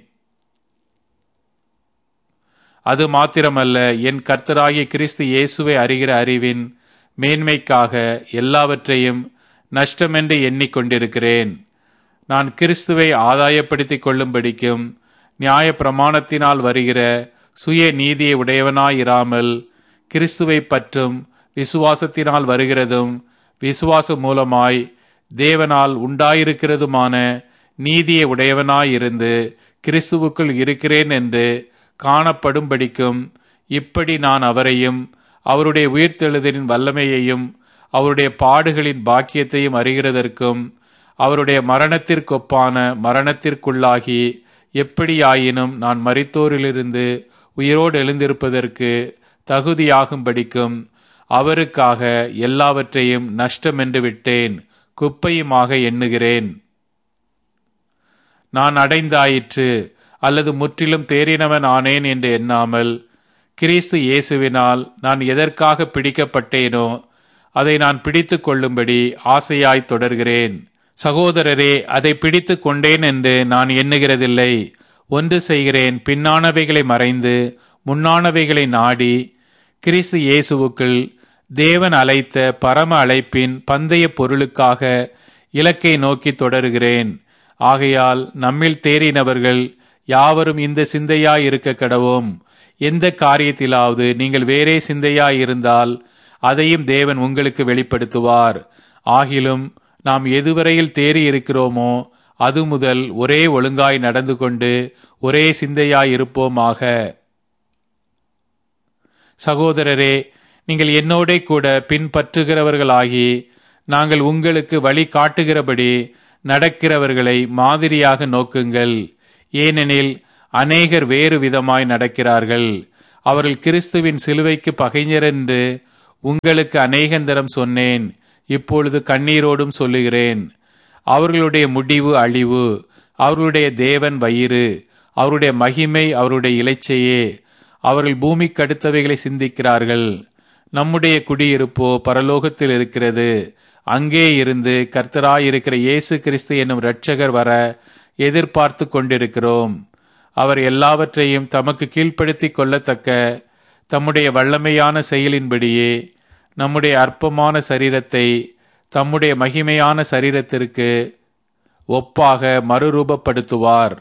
அது மாத்திரமல்ல, என் கர்த்தராகிய கிறிஸ்து இயேசுவை அறிகிற அறிவின் மேன்மைக்காக எல்லாவற்றையும் நஷ்டமென்று எண்ணிக்கொண்டிருக்கிறேன். நான் கிறிஸ்துவை ஆதாயப்படுத்திக் கொள்ளும்படிக்கும் நியாய பிரமாணத்தினால் வருகிற சுய நீதியை உடையவனாயிராமல் கிறிஸ்துவை பற்றும் விசுவாசத்தினால் வருகிறதும் விசுவாசம் மூலமாய் தேவனால் உண்டாயிருக்கிறதுமான நீதியை உடையவனாயிருந்து கிறிஸ்துவுக்குள் இருக்கிறேன் என்று காணப்படும்படிக்கும் இப்படி நான் அவரையும் அவருடைய உயிர்த்தெழுதலின் வல்லமையையும் அவருடைய பாடுகளின் பாக்கியத்தையும் அறிகிறதற்கும் அவருடைய மரணத்திற்கொப்பான மரணத்திற்குள்ளாகி எப்படியாயினும் நான் மரித்தோரிலிருந்து உயிரோடு எழுந்திருப்பதற்கு தகுதியாகும்படிக்கும் அவருக்காக எல்லாவற்றையும் நஷ்டமென்று விட்டேன், குப்பையுமாக எண்ணுகிறேன். நான் அடைந்தாயிற்று அல்லது முற்றிலும் தேறினவன் ஆனேன் என்று எண்ணாமல் கிறிஸ்து இயேசுவினால் நான் எதற்காக பிடிக்கப்பட்டேனோ அதை நான் பிடித்து கொள்ளும்படி ஆசையாய் தொடர்கிறேன். சகோதரரே, அதை பிடித்து கொண்டேன் என்று நான் எண்ணுகிறதில்லை. ஒன்று செய்கிறேன், பின்னானவைகளை மறைந்து முன்னானவைகளை நாடி கிறிஸ்து இயேசுவுக்குள் தேவன் அழைத்த பரம அழைப்பின் பந்தய பொருளுக்காக இலக்கை நோக்கி தொடருகிறேன். ஆகையால் நம்மில் தேறினவர்கள் யாவரும் இந்த சிந்தையாய் இருக்க கடவோம். எந்த காரியத்திலாவது நீங்கள் வேறே சிந்தையாய் இருந்தால் அதையும் தேவன் உங்களுக்கு வெளிப்படுத்துவார். ஆகிலும் நாம் எதுவரையில் தேறி இருக்கிறோமோ அது முதல் ஒரே ஒழுங்காய் நடந்து கொண்டு ஒரே சிந்தையாய் இருப்போமாக. சகோதரரே, நீங்கள் என்னோட கூட பின்பற்றுகிறவர்களாகி நாங்கள் உங்களுக்கு வழி காட்டுகிறபடி நடக்கிறவர்களை மாதிரியாக நோக்குங்கள். ஏனெனில் அநேகர் வேறு விதமாய் நடக்கிறார்கள். அவர்கள் கிறிஸ்துவின் சிலுவைக்கு பகைஞர் என்று உங்களுக்கு அநேகந்தரம் சொன்னேன். இப்பொழுது கண்ணீரோடும் சொல்லுகிறேன். அவர்களுடைய முடிவு அழிவு, அவர்களுடைய தேவன் வயிறு, அவருடைய மகிமை அவருடைய இலைச்சையே. அவர்கள் பூமிக்கு அடுத்தவைகளை சிந்திக்கிறார்கள். நம்முடைய குடியிருப்போ பரலோகத்தில் இருக்கிறது. அங்கே இருந்து கர்த்தராயிருக்கிற இயேசு கிறிஸ்து என்னும் இரட்சகர் வர எதிர்பார்த்து கொண்டிருக்கிறோம். அவர் எல்லாவற்றையும் தமக்கு கீழ்ப்படுத்தி கொள்ளத்தக்க தம்முடைய வல்லமையான செயலின்படியே நம்முடைய அற்பமான சரீரத்தை தம்முடைய மகிமையான சரீரத்திற்கு ஒப்பாக மறுரூபப்படுத்துவார்.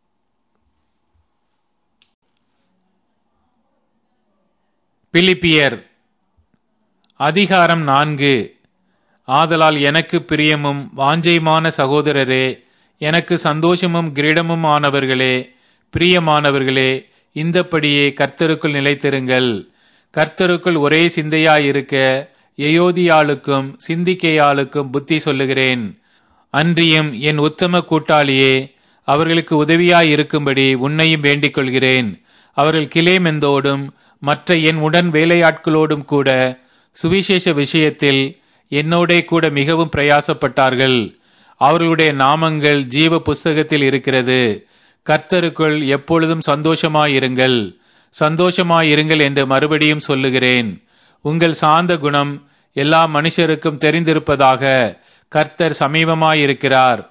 பிலிப்பியர் அதிகாரம் நான்கு. ஆதலால் எனக்கு பிரியமும் வாஞ்சையுமான சகோதரரே, எனக்கு சந்தோஷமும் கிரீடமும் ஆனவர்களே, பிரியமானவர்களே, இந்தப்படியே கர்த்தருக்குள் நிலைத்திருங்கள். கர்த்தருக்குள் ஒரே சிந்தையாயிருக்க எயோதியாளுக்கும் சிந்திக்கையாளுக்கும் புத்தி சொல்லுகிறேன். அன்றியும் என் உத்தம கூட்டாளியே, அவர்களுக்கு உதவியாயிருக்கும்படி உன்னையும் வேண்டிக் கொள்கிறேன். அவர்கள் கிலேமெந்தோடும் மற்ற என் உடன் வேலையாட்களோடும் கூட சுவிசேஷ விஷயத்தில் என்னோடே கூட மிகவும் பிரயாசப்பட்டார்கள். அவர்களுடைய நாமங்கள் ஜீவ புஸ்தகத்தில் இருக்கிறது. கர்த்தருக்குள் எப்பொழுதும் சந்தோஷமாயிருங்கள், சந்தோஷமாயிருங்கள் என்று மறுபடியும் சொல்லுகிறேன். உங்கள் சாந்த குணம் எல்லா மனுஷருக்கும் தெரிந்திருப்பதாக. கர்த்தர் சமீபமாயிருக்கிறார்.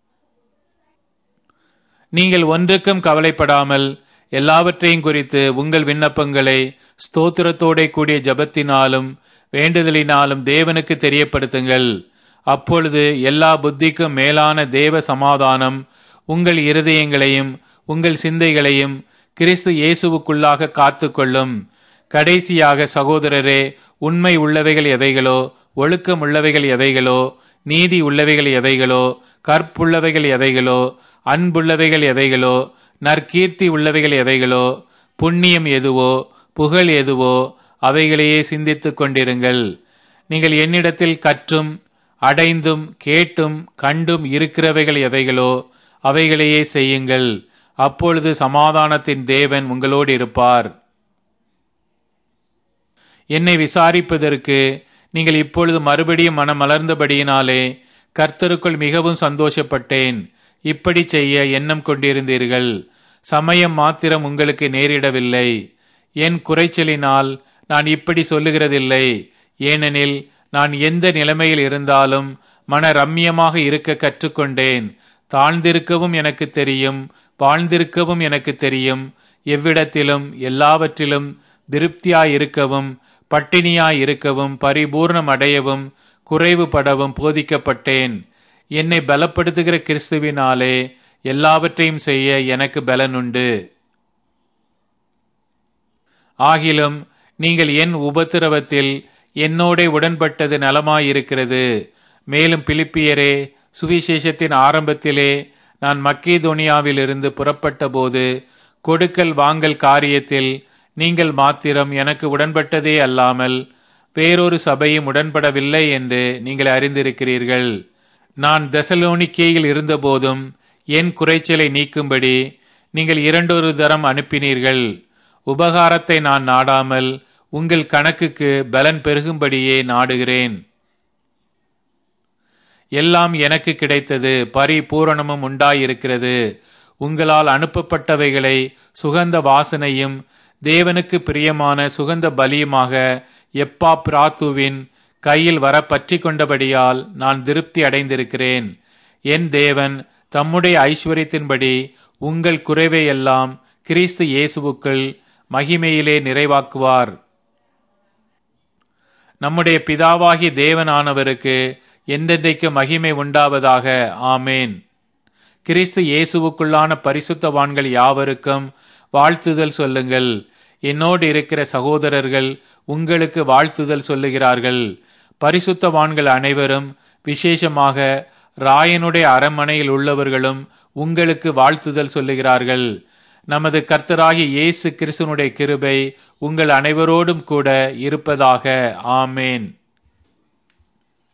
நீங்கள் ஒன்றுக்கும் கவலைப்படாமல் எல்லாவற்றையும் குறித்து உங்கள் விண்ணப்பங்களை ஸ்தோத்திரத்தோட கூடிய ஜபத்தினாலும் வேண்டுதலினாலும் தேவனுக்கு தெரியப்படுத்துங்கள். அப்பொழுது எல்லா புத்திக்கும் மேலான தேவ சமாதானம் உங்கள் இருதயங்களையும் உங்கள் சிந்தைகளையும் கிறிஸ்து இயேசுவுக்குள்ளாக காத்து கொள்ளும். கடைசியாக சகோதரரே, உண்மை உள்ளவைகள் எவைகளோ, ஒழுக்கம் உள்ளவைகள் எவைகளோ, நீதி உள்ளவைகள் எவைகளோ, கற்புள்ளவைகள் எவைகளோ, அன்புள்ளவைகள் எவைகளோ, நற்கீர்த்தி உள்ளவைகள் எவைகளோ, புண்ணியம் எதுவோ, புகழ் எதுவோ, அவைகளையே சிந்தித்துக் கொண்டிருங்கள். நீங்கள் என்னிடத்தில் கற்றும் அடைந்தும் கேட்டும் கண்டும் இருக்கிறவைகள் எவைகளோ அவைகளையே செய்யுங்கள். அப்பொழுது சமாதானத்தின் தேவன் உங்களோடு இருப்பார். என்னை விசாரிப்பதற்கு நீங்கள் இப்பொழுது மறுபடியும் மனம் மலர்ந்தபடியினாலே கர்த்தருக்குள் மிகவும் சந்தோஷப்பட்டேன். இப்படி செய்ய எண்ணம் கொண்டிருந்தீர்கள். சமயம் மாத்திரம் உங்களுக்கு நேரிடவில்லை. என் குறைச்சலினால் நான் இப்படி சொல்லுகிறதில்லை. ஏனெனில் நான் எந்த நிலைமையில் இருந்தாலும் மன ரம்யமாக இருக்க கற்றுக்கொண்டேன். தாழ்ந்திருக்கவும் எனக்கு தெரியும், வாழ்ந்திருக்கவும் எனக்கு தெரியும். எவ்விடத்திலும் எல்லாவற்றிலும் திருப்தியாயிருக்கவும் பட்டினியாயிருக்கவும் பரிபூர்ணம் அடையவும் குறைவுபடவும் போதிக்கப்பட்டேன். என்னை பலப்படுத்துகிற கிறிஸ்துவினாலே எல்லாவற்றையும் செய்ய எனக்கு பலனுண்டு. ஆகிலும் நீங்கள் என் உபத்திரவத்தில் என்னோட உடன்பட்டது நலமாயிருக்கிறது. மேலும் பிலிப்பியரே, சுவிசேஷத்தின் ஆரம்பத்திலே நான் மக்கேதோனியாவிலிருந்து புறப்பட்ட போது கொடுக்கல் வாங்கல் காரியத்தில் நீங்கள் மாத்திரம் எனக்கு உடன்பட்டதே அல்லாமல் வேறொரு சபையும் உடன்படவில்லை என்று நீங்கள் அறிந்திருக்கிறீர்கள். நான் தெசலோனிக்கேயில் இருந்தபோதும் என் குறைச்சலை நீக்கும்படி நீங்கள் இரண்டொரு தரம் அனுப்பினீர்கள். உபகாரத்தை நான் நாடாமல் உங்கள் கணக்குக்கு பலன் பெருகும்படியே நாடுகிறேன். எல்லாம் எனக்கு கிடைத்தது, பரிபூரணமும் உண்டாயிருக்கிறது. உங்களால் அனுப்பப்பட்டவைகளை சுகந்த வாசனையும் தேவனுக்கு பிரியமான சுகந்த பலியுமாக எப்பா பிராத்துவின் கையில் வர பற்றி கொண்டபடியால் நான் திருப்தி அடைந்திருக்கிறேன். என் தேவன் தம்முடைய ஐஸ்வர்யத்தின்படி உங்கள் குறைவையெல்லாம் கிறிஸ்து இயேசுவுக்குள் மகிமையிலே நிறைவாக்குவார். நம்முடைய பிதாவாகிய தேவனானவருக்கு என்றென்றைக்கு மகிமை உண்டாவதாக. ஆமேன். கிறிஸ்து இயேசுவுக்குள்ளான பரிசுத்தவான்கள் யாவருக்கும் வாழ்த்துதல் சொல்லுங்கள். என்னோடு இருக்கிற சகோதரர்கள் உங்களுக்கு வாழ்த்துதல் சொல்லுகிறார்கள். பரிசுத்தவான்கள் அனைவரும், விசேஷமாக ராயனுடைய அரண்மனையில் உள்ளவர்களும் உங்களுக்கு வாழ்த்துதல் சொல்லுகிறார்கள். நமது கர்த்தராகிய இயேசு கிறிஸ்துவினுடைய கிருபை உங்கள் அனைவரோடும் கூட இருப்பதாக. ஆமேன்.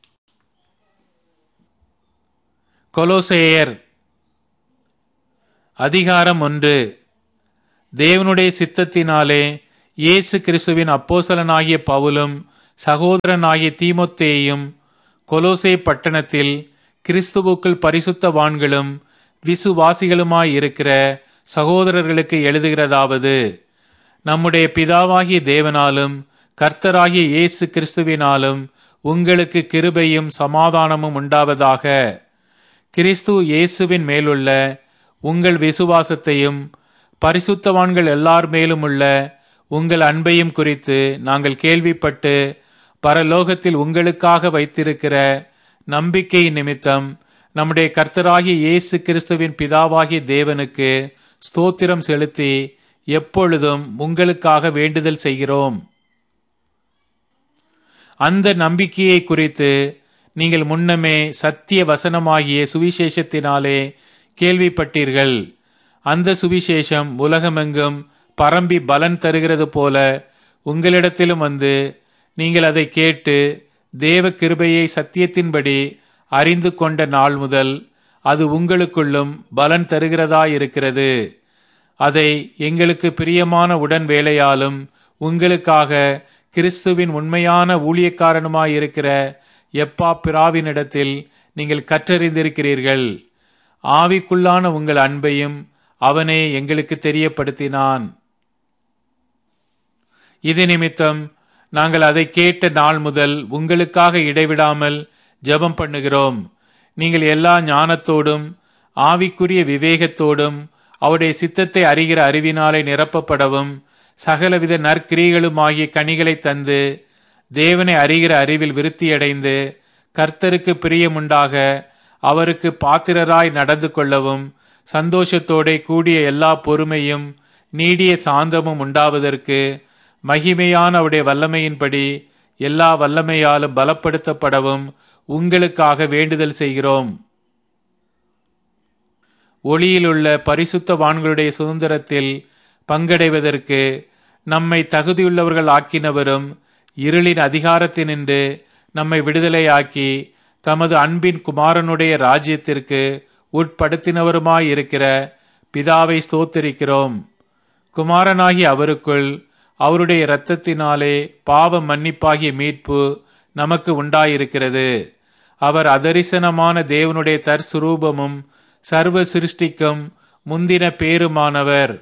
கொலோசேயர் அதிகாரம் ஒன்று. தேவனுடைய சித்தத்தினாலே இயேசு கிறிஸ்துவின் அப்போஸ்தலனாகிய பவுலும் சகோதரனாகிய தீமோத்தேயும் கொலோசே பட்டணத்தில் கிறிஸ்துவுக்குள் பரிசுத்தவான்களும் விசுவாசிகளுமாயிருக்கிற சகோதரர்களுக்கு எழுதுகிறதாவது: நம்முடைய பிதாவாகிய தேவனாலும் கர்த்தராகிய இயேசு கிறிஸ்துவினாலும் உங்களுக்கு கிருபையும் சமாதானமும் உண்டாவதாக. கிறிஸ்து இயேசுவின் மேலுள்ள உங்கள் விசுவாசத்தையும் பரிசுத்தவான்கள் எல்லார் மேலும் உள்ள உங்கள் அன்பையும் குறித்து நாங்கள் கேள்விப்பட்டு பரலோகத்தில் உங்களுக்காக வைத்திருக்கிற நம்பிக்கை நிமித்தம் நம்முடைய கர்த்தராகிய இயேசு கிறிஸ்துவின் பிதாவாகிய தேவனுக்கு ஸ்தோத்திரம் செலுத்தி எப்பொழுதும் உங்களுக்காக வேண்டுதல் செய்கிறோம். அந்த நம்பிக்கையை குறித்து நீங்கள் முன்னமே சத்திய வசனமாகிய சுவிசேஷத்தினாலே கேள்விப்பட்டீர்கள். அந்த சுவிசேஷம் உலகமெங்கும் பரம்பி பலன் தருகிறது போல உங்களிடத்திலும் வந்து நீங்கள் அதை கேட்டு தேவ கிருபையை சத்தியத்தின்படி அறிந்து கொண்ட நாள் முதல் அது உங்களுக்குள்ளும் பலன் தருகிறதாயிருக்கிறது. அதை எங்களுக்கு பிரியமான உடன் வேலையாலும் உங்களுக்காக கிறிஸ்துவின் உண்மையான ஊழியக்காரனுமாயிருக்கிற எப்பா பிராவினிடத்தில் நீங்கள் கற்றறிந்திருக்கிறீர்கள். ஆவிக்குள்ளான உங்கள் அன்பையும் அவனே எங்களுக்கு தெரியப்படுத்தினான். இது நிமித்தம் நாங்கள் அதை கேட்ட நாள் முதல் உங்களுக்காக இடைவிடாமல் ஜெபம் பண்ணுகிறோம். நீங்கள் எல்லா ஞானத்தோடும் ஆவிக்குரிய விவேகத்தோடும் அவருடைய சித்தத்தை அறிகிற அறிவினாலே நிரப்பப்படவும் சகலவித நற்கிரியைகளுமாகிய கனிகளை தந்து தேவனை அறிகிற அறிவில் விருத்தியடைந்து கர்த்தருக்கு பிரியமுண்டாக அவருக்கு பாத்திரராய் நடந்து கொள்ளவும் சந்தோஷத்தோടെ கூடிய எல்லா பொறுமையும் நீடிய சாந்தமும் உண்டாவதற்கு மகிமையான அவருடைய வல்லமையின்படி எல்லா வல்லமையாலும் பலப்படுத்தப்படவும் உங்களுக்காக வேண்டுதல் செய்கிறோம். ஒளியிலுள்ள பரிசுத்தவான்களுடைய சுதந்திரத்தில் பங்கடைவதற்கு நம்மை தகுதியுள்ளவர்கள் ஆக்கினவரும் இருளின் அதிகாரத்தினின்று நம்மை விடுதலையாக்கி தமது அன்பின் குமாரனுடைய ராஜ்யத்திற்கு உட்படுத்தினவருமாயிருக்கிற பிதாவை ஸ்தோத்திரிக்கிறோம். குமாரனாகி அவருக்குள் அவருடைய இரத்தத்தினாலே பாவ மன்னிப்பாகிய மீட்பு நமக்கு உண்டாயிருக்கிறது. அவர் அதரிசனமான தேவனுடைய தற்சுரூபமும் சர்வ சிருஷ்டிக்கும் முந்தின பேருமானவர்.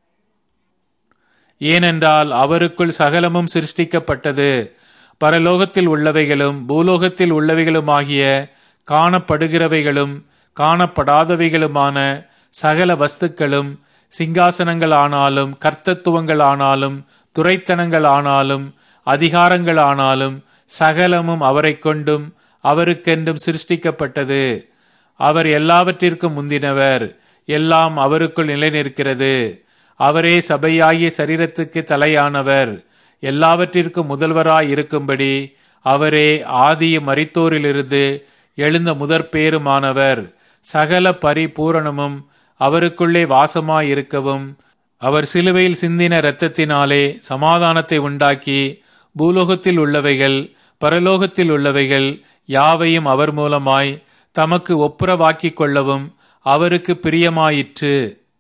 ஏனென்றால் அவருக்குள் சகலமும் சிருஷ்டிக்கப்பட்டது, பரலோகத்தில் உள்ளவைகளும் பூலோகத்தில் உள்ளவைகளுமாகிய காணப்படுகிறவைகளும் காணப்படாதவைகளுமான சகல வஸ்துக்களும், சிங்காசனங்கள் ஆனாலும் கர்த்தத்துவங்கள் ஆனாலும் துரைத்தனங்கள் ஆனாலும் அதிகாரங்கள் ஆனாலும் சகலமும் அவரை கொண்டும் அவருக்கென்றும் சிருஷ்டிக்கப்பட்டது. அவர் எல்லாவற்றிற்கும் முந்தினவர், எல்லாம் அவருக்குள் நிலைநிற்கிறது. அவரே சபையாகிய சரீரத்துக்கு தலையானவர், எல்லாவற்றிற்கும் முதல்வராய் இருக்கும்படி அவரே ஆதியும் மரித்தோரிலிருந்து எழுந்த முதற் பேருமானவர். சகல பரிபூரணமும் அவருக்குள்ளே வாசமாயிருக்கவும் அவர் சிலுவையில் சிந்தின இரத்தத்தினாலே சமாதானத்தை உண்டாக்கி பூலோகத்தில் உள்ளவைகள் பரலோகத்தில் உள்ளவைகள் யாவையும் அவர் மூலமாய் தமக்கு ஒப்புரவாக்கிக் கொள்ளவும் அவருக்கு பிரியமாயிற்று.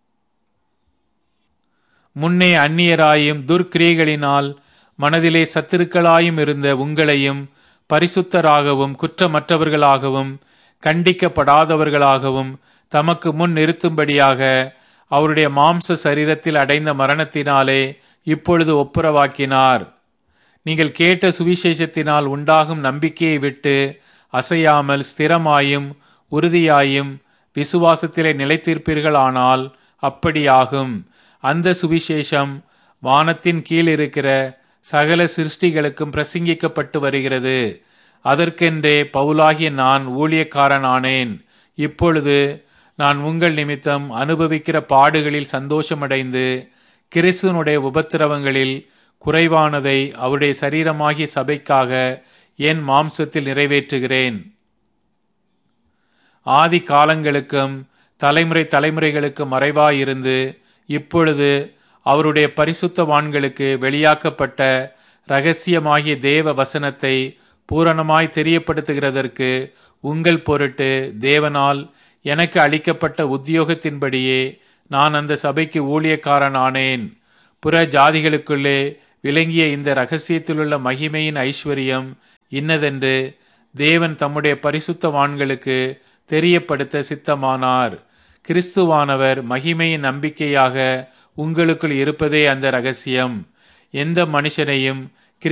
முன்னே அந்நியராயும் துர்க்கிரியைகளினால் மனதிலே சத்துருக்களாயும் இருந்த உங்களையும் பரிசுத்தராகவும் குற்றமற்றவர்களாகவும் கண்டிக்கப்படாதவர்களாகவும் தமக்கு முன் நிறுத்தும்படியாக அவருடைய மாம்ச சரீரத்தில் அடைந்த மரணத்தினாலே இப்பொழுது ஒப்புரவாக்கினார். நீங்கள் கேட்ட சுவிசேஷத்தினால் உண்டாகும் நம்பிக்கையை விட்டு அசையாமல் ஸ்திரமாயும் உறுதியாயும் விசுவாசத்திலே நிலைத்திருப்பீர்களானால் அப்படியாகும். அந்த சுவிசேஷம் வானத்தின் கீழ் இருக்கிற சகல சிருஷ்டிகளுக்கும் பிரசங்கிக்கப்பட்டு வருகிறது. அதற்கென்றே பவுலாகிய நான் ஊழியக்காரனானேன். இப்பொழுது நான் உங்கள் நிமித்தம் அனுபவிக்கிற பாடுகளில் சந்தோஷமடைந்து கிறிஸ்துவனுடைய உபத்திரவங்களில் குறைவானதை அவருடைய சரீரமாகிய சபைக்காக என் மாம்சத்தில் நிறைவேற்றுகிறேன். ஆதி காலங்களுக்கும் தலைமுறை தலைமுறைகளுக்கு மறைவாயிருந்து இப்பொழுது அவருடைய பரிசுத்தவான்களுக்கு வெளியாக்கப்பட்ட இரகசியமாகிய தேவ வசனத்தை பூரணமாய் தெரியப்படுத்துகிறதற்கு உங்கள் பொருட்டு தேவனால் எனக்கு அளிக்கப்பட்ட உத்தியோகத்தின்படியே நான் அந்த சபைக்கு ஊழியக்காரன் ஆனேன். புற ஜாதிகளுக்குள்ளே விளங்கிய இந்த இரகசியத்திலுள்ள மகிமையின் ஐஸ்வர்யம் இன்னதென்று தேவன் தம்முடைய பரிசுத்தவான்களுக்கு தெரியப்படுத்த சித்தமானார். கிறிஸ்துவானவர் மகிமையின் நம்பிக்கையாக உங்களுக்குள் இருப்பதே அந்த இரகசியம். எந்த மனுஷனையும்